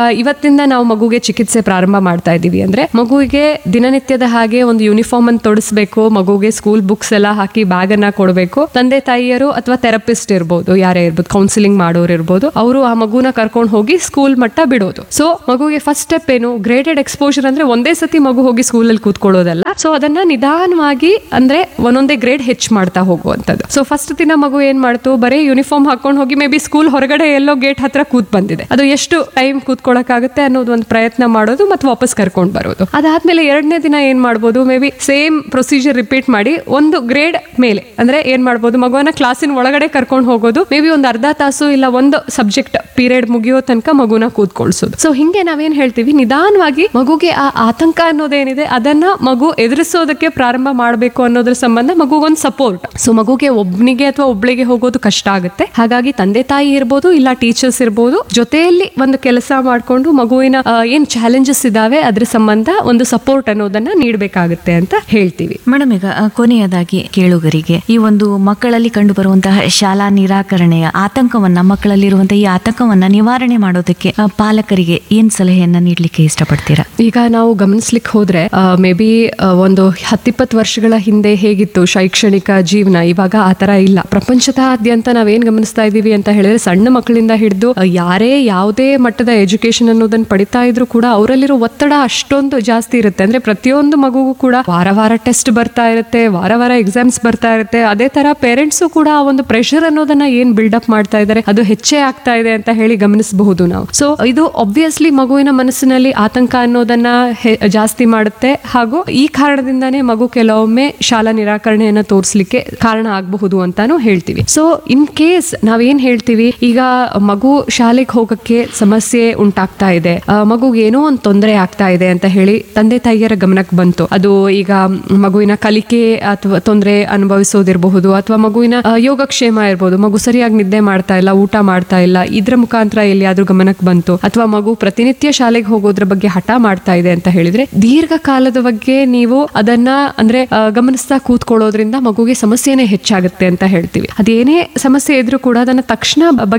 ಇವತ್ತಿಂದ ನಾವು ಮಗುಗೆ ಚಿಕಿತ್ಸೆ ಪ್ರಾರಂಭ ಮಾಡ್ತಾ ಇದ್ದೀವಿ ಅಂದ್ರೆ ಮಗುವಿಗೆ ದಿನನಿತ್ಯದ ಹಾಗೆ ಒಂದು ಯೂನಿಫಾರ್ಮ್ ಅನ್ನು ತೊಡಿಸ್ಬೇಕು, ಮಗುಗೆ ಸ್ಕೂಲ್ ಬುಕ್ಸ್ ಎಲ್ಲ ಹಾಕಿ ಬ್ಯಾಗ್ ಅನ್ನ ಕೊಡಬೇಕು. ತಂದೆ ತಾಯಿಯರು ಅಥವಾ ಥೆರಪಿಸ್ಟ್ ಇರ್ಬೋದು, ಯಾರೇ ಇರ್ಬೋದು, ಕೌನ್ಸಿಲಿಂಗ್ ಮಾಡೋರು ಇರ್ಬೋದು, ಅವರು ಆ ಮಗುನ ಕರ್ಕೊಂಡು ಹೋಗಿ ಸ್ಕೂಲ್ ಮಟ್ಟ ಬಿಡೋದು. ಸೊ ಮಗುಗೆ ಫಸ್ಟ್ ಸ್ಟೆಪ್ ಏನು, ಗ್ರೇಡೆಡ್ ಎಕ್ಸ್ಪೋಜರ್ ಅಂದ್ರೆ ಒಂದೇ ಸತಿ ಮಗು ಹೋಗಿ ಸ್ಕೂಲಲ್ಲಿ ಕೂತ್ಕೊಳ್ಳೋದಲ್ಲ. ಸೊ ಅದನ್ನ ನಿಧಾನವಾಗಿ ಅಂದ್ರೆ ಒಂದೊಂದೇ ಗ್ರೇಡ್ ಹೆಚ್ಚು ಮಾಡ್ತಾ ಹೋಗುವಂತದ್ದು. ಸೊ ಫಸ್ಟ್ ದಿನ ಮಗು ಏನ್ ಮಾಡ್ತು, ಬರೀ ಯೂನಿಫಾರ್ಮ್ ಹಾಕೊಂಡು ಹೋಗಿ ಮೇ ಬಿ ಸ್ಕೂಲ್ ಹೊರಗಡೆ ಎಲ್ಲೋ ಗೇಟ್ ಹತ್ರ ಕೂತ್ ಬಂದಿದೆ, ಅದು ಎಷ್ಟು ಟೈಮ್ ಕೂತ್ಕೊಳ್ಳೋಕ್ಕಾಗುತ್ತೆ ಅನ್ನೋದು ಒಂದು ಪ್ರಯತ್ನ ಮಾಡೋದು ಮತ್ತು ವಾಪಸ್ ಕರ್ಕೊಂಡು ಬರೋದು. ಅದಾದ್ಮೇಲೆ ಎರಡನೇ ದಿನ ಏನ್ ಮಾಡ್ಬೋದು, may be same procedure repeat ಮಾಡಿ ಒಂದು ಗ್ರೇಡ್ ಮೇಲೆ ಅಂದ್ರೆ ಏನ್ ಮಾಡ್ಬೋದು, ಮಗುವನ್ನ ಕ್ಲಾಸಿನ ಒಳಗಡೆ ಕರ್ಕೊಂಡು ಹೋಗೋದು, ಮೇ ಬಿ ಒಂದು ಅರ್ಧ ತಾಸು ಇಲ್ಲ ಒಂದು ಸಬ್ಜೆಕ್ಟ್ ಪೀರಿಯಡ್ ಮುಗಿಯೋ ತನಕ ಮಗುನ ಕೂತ್ಕೊಳ್ಸೋದು. ಸೊ ಹಿಂಗೆ ನಾವೇನ್ ಹೇಳ್ತೀವಿ, ನಿಧಾನವಾಗಿ ಮಗುಗೆ ಆ ಆತಂಕ ಅನ್ನೋದೇನಿದೆ ಅದನ್ನ ಮಗು ಎದುರಿಸೋದಕ್ಕೆ ಪ್ರಾರಂಭ ಮಾಡಬೇಕು ಅನ್ನೋದ್ರ ಸಂಬಂಧ ಮಗುಗೊಂದು ಸಪೋರ್ಟ್. ಸೊ ಮಗುಗೆ ಒಬ್ನಿಗೆ ಅಥವಾ ಒಬ್ಳಿಗೆ ಹೋಗೋದು ಕಷ್ಟ ಆಗುತ್ತೆ. ಹಾಗಾಗಿ ತಂದೆ ತಾಯಿ ಇರ್ಬೋದು ಇಲ್ಲ ಟೀಚರ್ಸ್ ಇರ್ಬೋದು, ಜೊತೆಯಲ್ಲಿ ಒಂದು ಕೆಲಸ ಮಾಡಿಕೊಂಡು ಮಗುವಿನ ಏನ್ ಚಾಲೆಂಜಸ್ ಇದಾವೆ ಅದ್ರ ಸಂಬಂಧ ಒಂದು ಸಪೋರ್ಟ್ ಅನ್ನೋದನ್ನ ನೀಡಬೇಕಾಗುತ್ತೆ ಅಂತ ಹೇಳ್ತೀವಿ. ಮೇಡಮ್, ಈಗ ಕೊನೆಯದಾಗಿ ಕೇಳುಗರಿಗೆ ಈ ಒಂದು ಮಕ್ಕಳಲ್ಲಿ ಕಂಡು ಬರುವಂತಹ ಶಾಲಾ ನಿರಾಕರಣೆಯ ಆತಂಕವನ್ನ, ಮಕ್ಕಳಲ್ಲಿರುವಂತಹ ಈ ಆತಂಕವನ್ನ ನಿವಾರಣೆ ಮಾಡೋದಕ್ಕೆ ಪಾಲಕರಿಗೆ ಏನ್ ಸಲಹೆಯನ್ನ ನೀಡಲಿಕ್ಕೆ ಇಷ್ಟಪಡ್ತೀರಾ? ಈಗ ನಾವು ಗಮನಿಸ್ಲಿಕ್ಕೆ ಹೋದ್ರೆ ಮೇ ಬಿ ಒಂದು 10-20 ವರ್ಷಗಳ ಹಿಂದೆ ಹೇಗಿತ್ತು ಶೈಕ್ಷಣಿಕ ಜೀವನ, ಇವಾಗ ಆತರ ಇಲ್ಲ. ಪ್ರಪಂಚದಾದ್ಯಂತ ನಾವೇನ್ ಗಮನಿಸ್ತಾ ಇದೀವಿ ಅಂತ ಹೇಳಿದ್ರೆ, ಸಣ್ಣ ಮಕ್ಕಳಿಂದ ಹಿಡಿದು ಯಾರೇ ಯಾವುದೇ ಮಟ್ಟದ ಎಜುಕೇಶನ್ ಅನ್ನೋದನ್ನ ಪಡಿತಾ ಇದ್ರು ಕೂಡ ಅವರಲ್ಲಿರೋ ಒತ್ತಡ ಅಷ್ಟೊಂದು ಜಾಸ್ತಿ ಇರುತ್ತೆ. ಅಂದ್ರೆ ಪ್ರತಿಯೊಂದು ಮಗುಗೂ ಕೂಡ ವಾರ ವಾರ ಟೆಸ್ಟ್ ಬರ್ತಾ ಇರುತ್ತೆ, ವಾರ ವಾರ ಎಕ್ಸಾಮ್ಸ್ ಬರ್ತಾ ಇರುತ್ತೆ. ಅದೇ ತರ ಪೇರೆಂಟ್ಸು ಕೂಡ ಆ ಒಂದು ಪ್ರೆಷರ್ ಅನ್ನೋದನ್ನ ಏನ್ ಬಿಲ್ಡಪ್ ಮಾಡ್ತಾ ಇದ್ದಾರೆ ಅದು ಹೆಚ್ಚೇ ಆಗ್ತಾ ಇದೆ ಅಂತ ಹೇಳಿ ಗಮನಿಸಬಹುದು ನಾವು. ಸೊ ಇದು ಆಬ್ವಿಯಸ್ಲಿ ಮಗುವಿನ ಮನಸ್ಸಿನಲ್ಲಿ ಆತಂಕ ಅನ್ನೋದನ್ನ ಜಾಸ್ತಿ ಮಾಡುತ್ತೆ. ಹಾಗೂ ಈ ಕಾರಣದಿಂದಾನೇ ಮಗು ಕೆಲವೊಮ್ಮೆ ಶಾಲಾ ನಿರಾಕರಣೆಯನ್ನ ತೋರಿಸಲಿಕ್ಕೆ ಕಾರಣ ಆಗಬಹುದು ಅಂತಾನು ಹೇಳ್ತೀವಿ. ಸೊ ಇನ್ ಕೇಸ್ ನಾವೇನ್ ಹೇಳ್ತೀವಿ, ಈಗ ಮಗು ಶಾಲೆಗೆ ಹೋಗಕ್ಕೆ ಸಮಸ್ಯೆ ಉಂಟಾಗ್ತಾ ಇದೆ, ಮಗುಗೆ ಏನೋ ಒಂದು ತೊಂದರೆ ಆಗ್ತಾ ಇದೆ ಅಂತ ಹೇಳಿ ತಂದೆ ತಾಯಿಯರ ಗಮನಕ್ಕೆ ಬಂತು. ಅದು ಈಗ ಮಗುವಿನ ಕಲಿಕೆ ಅಥವಾ ತೊಂದರೆ ಅನುಭವಿಸೋದಿರಬಹುದು, ಅಥವಾ ಮಗುವಿನ ಯೋಗಕ್ಷೇಮ ಇರ್ಬೋದು, ಮಗು ಸರಿಯಾಗಿ ನಿದ್ದೆ ಮಾಡ್ತಾ ಇಲ್ಲ, ಊಟ ಮಾಡ್ತಾ ಇಲ್ಲ, ಇದ್ರ ಮುಖಾಂತರ ಎಲ್ಲಿಯಾದ್ರೂ ಗಮನಕ್ಕೆ ಬಂತು, ಅಥವಾ ಮಗು ಪ್ರತಿನಿತ್ಯ ಶಾಲೆಗೆ ಹೋಗೋದ್ರ ಬಗ್ಗೆ ಹಠ ಮಾಡ್ತಾ ಇದೆ ಅಂತ ಹೇಳಿದ್ರೆ, ದೀರ್ಘಕಾಲದ ಬಗ್ಗೆ ನೀವು ಅದನ್ನ ಅಂದ್ರೆ ಗಮನಿಸ್ತಾ ಕೂತ್ಕೊಳ್ಳೋದ್ರಿಂದ ಮಗುಗೆ ಸಮಸ್ಯೆನೇ ಹೆಚ್ಚಾಗುತ್ತೆ ಅಂತ ಹೇಳ್ತೀವಿ. ಅದೇನೇ ಸಮಸ್ಯೆ ಇದ್ರೂ ಕೂಡ ಅದನ್ನ ತಕ್ಷಣ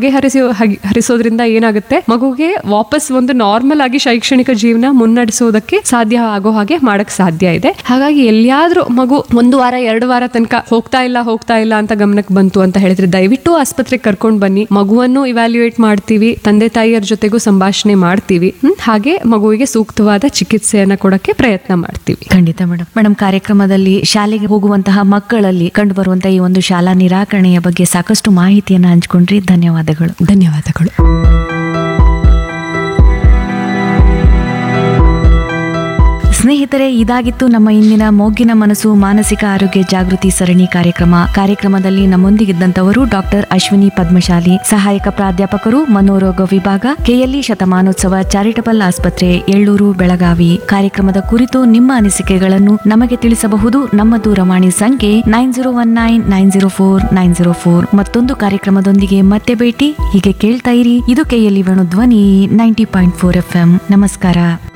ಹರಿಸೋದ್ರಿಂದ ಏನಾಗುತ್ತೆ, ಮಗುಗೆ ವಾಪಸ್ ಒಂದು ನಾರ್ಮಲ್ ಆಗಿ ಶೈಕ್ಷಣಿಕ ಜೀವನ ಮುನ್ನಡೆಸೋದಕ್ಕೆ ಸಾಧ್ಯ ಆಗೋ ಹಾಗೆ ಮಾಡಕ್ ಸಾಧ್ಯ ಇದೆ. ಹಾಗಾಗಿ ಎಲ್ಲಿಯಾದ್ರೂ ಮಗು 1 ವಾರ 2 ವಾರ ತನಕ ಹೋಗ್ತಾ ಇಲ್ಲ ಅಂತ ಗಮನಕ್ಕೆ ಬಂತು ಅಂತ ಹೇಳಿದ್ರೆ, ದಯವಿಟ್ಟು ಆಸ್ಪತ್ರೆಗೆ ಕರ್ಕೊಂಡು ಬನ್ನಿ, ಮಗುವನ್ನು ಇವ್ಯಾಲ್ಯೂಯೇಟ್ ಮಾಡ್ತೀವಿ, ತಂದೆ ತಾಯಿಯರ ಜೊತೆಗೂ ಸಂಭಾಷಣೆ ಮಾಡ್ತೀವಿ, ಹಾಗೆ ಮಗುವಿಗೆ ಸೂಕ್ತವಾದ ಚಿಕಿತ್ಸೆಯನ್ನ ಕೊಡಕ್ಕೆ ಪ್ರಯತ್ನ ಮಾಡ್ತೀವಿ. ಖಂಡಿತ ಮೇಡಮ್, ಕಾರ್ಯಕ್ರಮದಲ್ಲಿ ಶಾಲೆಗೆ ಹೋಗುವಂತಹ ಮಕ್ಕಳಲ್ಲಿ ಕಂಡು ಬರುವಂತಹ ಈ ಒಂದು ಶಾಲಾ ನಿರಾಕರಣೆಯ ಬಗ್ಗೆ ಸಾಕಷ್ಟು ಮಾಹಿತಿಯನ್ನು ಹಂಚಿಕೊಂಡ್ರಿ. ಧನ್ಯವಾದಗಳು. ಧನ್ಯವಾದಗಳು. ಸ್ನೇಹಿತರೆ, ಇದಾಗಿತ್ತು ನಮ್ಮ ಇಂದಿನ ಮೊಗ್ಗಿನ ಮನಸ್ಸು ಮಾನಸಿಕ ಆರೋಗ್ಯ ಜಾಗೃತಿ ಸರಣಿ ಕಾರ್ಯಕ್ರಮದಲ್ಲಿ ನಮ್ಮೊಂದಿಗಿದ್ದಂತವರು ಡಾಕ್ಟರ್ ಅಶ್ವಿನಿ ಪದ್ಮಶಾಲಿ, ಸಹಾಯಕ ಪ್ರಾಧ್ಯಾಪಕರು ಮನೋರೋಗ ವಿಭಾಗ, ಕೆಎಲ್ಇ ಶತಮಾನೋತ್ಸವ ಚಾರಿಟಬಲ್ ಆಸ್ಪತ್ರೆ, ಎಳ್ಳೂರು, ಬೆಳಗಾವಿ. ಕಾರ್ಯಕ್ರಮದ ಕುರಿತು ನಿಮ್ಮ ಅನಿಸಿಕೆಗಳನ್ನು ನಮಗೆ ತಿಳಿಸಬಹುದು. ನಮ್ಮ ದೂರವಾಣಿ ಸಂಖ್ಯೆ 9019049004. ಮತ್ತೊಂದು ಕಾರ್ಯಕ್ರಮದೊಂದಿಗೆ ಮತ್ತೆ ಭೇಟಿ. ಹೀಗೆ ಕೇಳ್ತಾ ಇರಿ. ಇದು ಕೆಎಲ್ಇ ವೇಣು ಧ್ವನಿ 90.4 FM. ನಮಸ್ಕಾರ.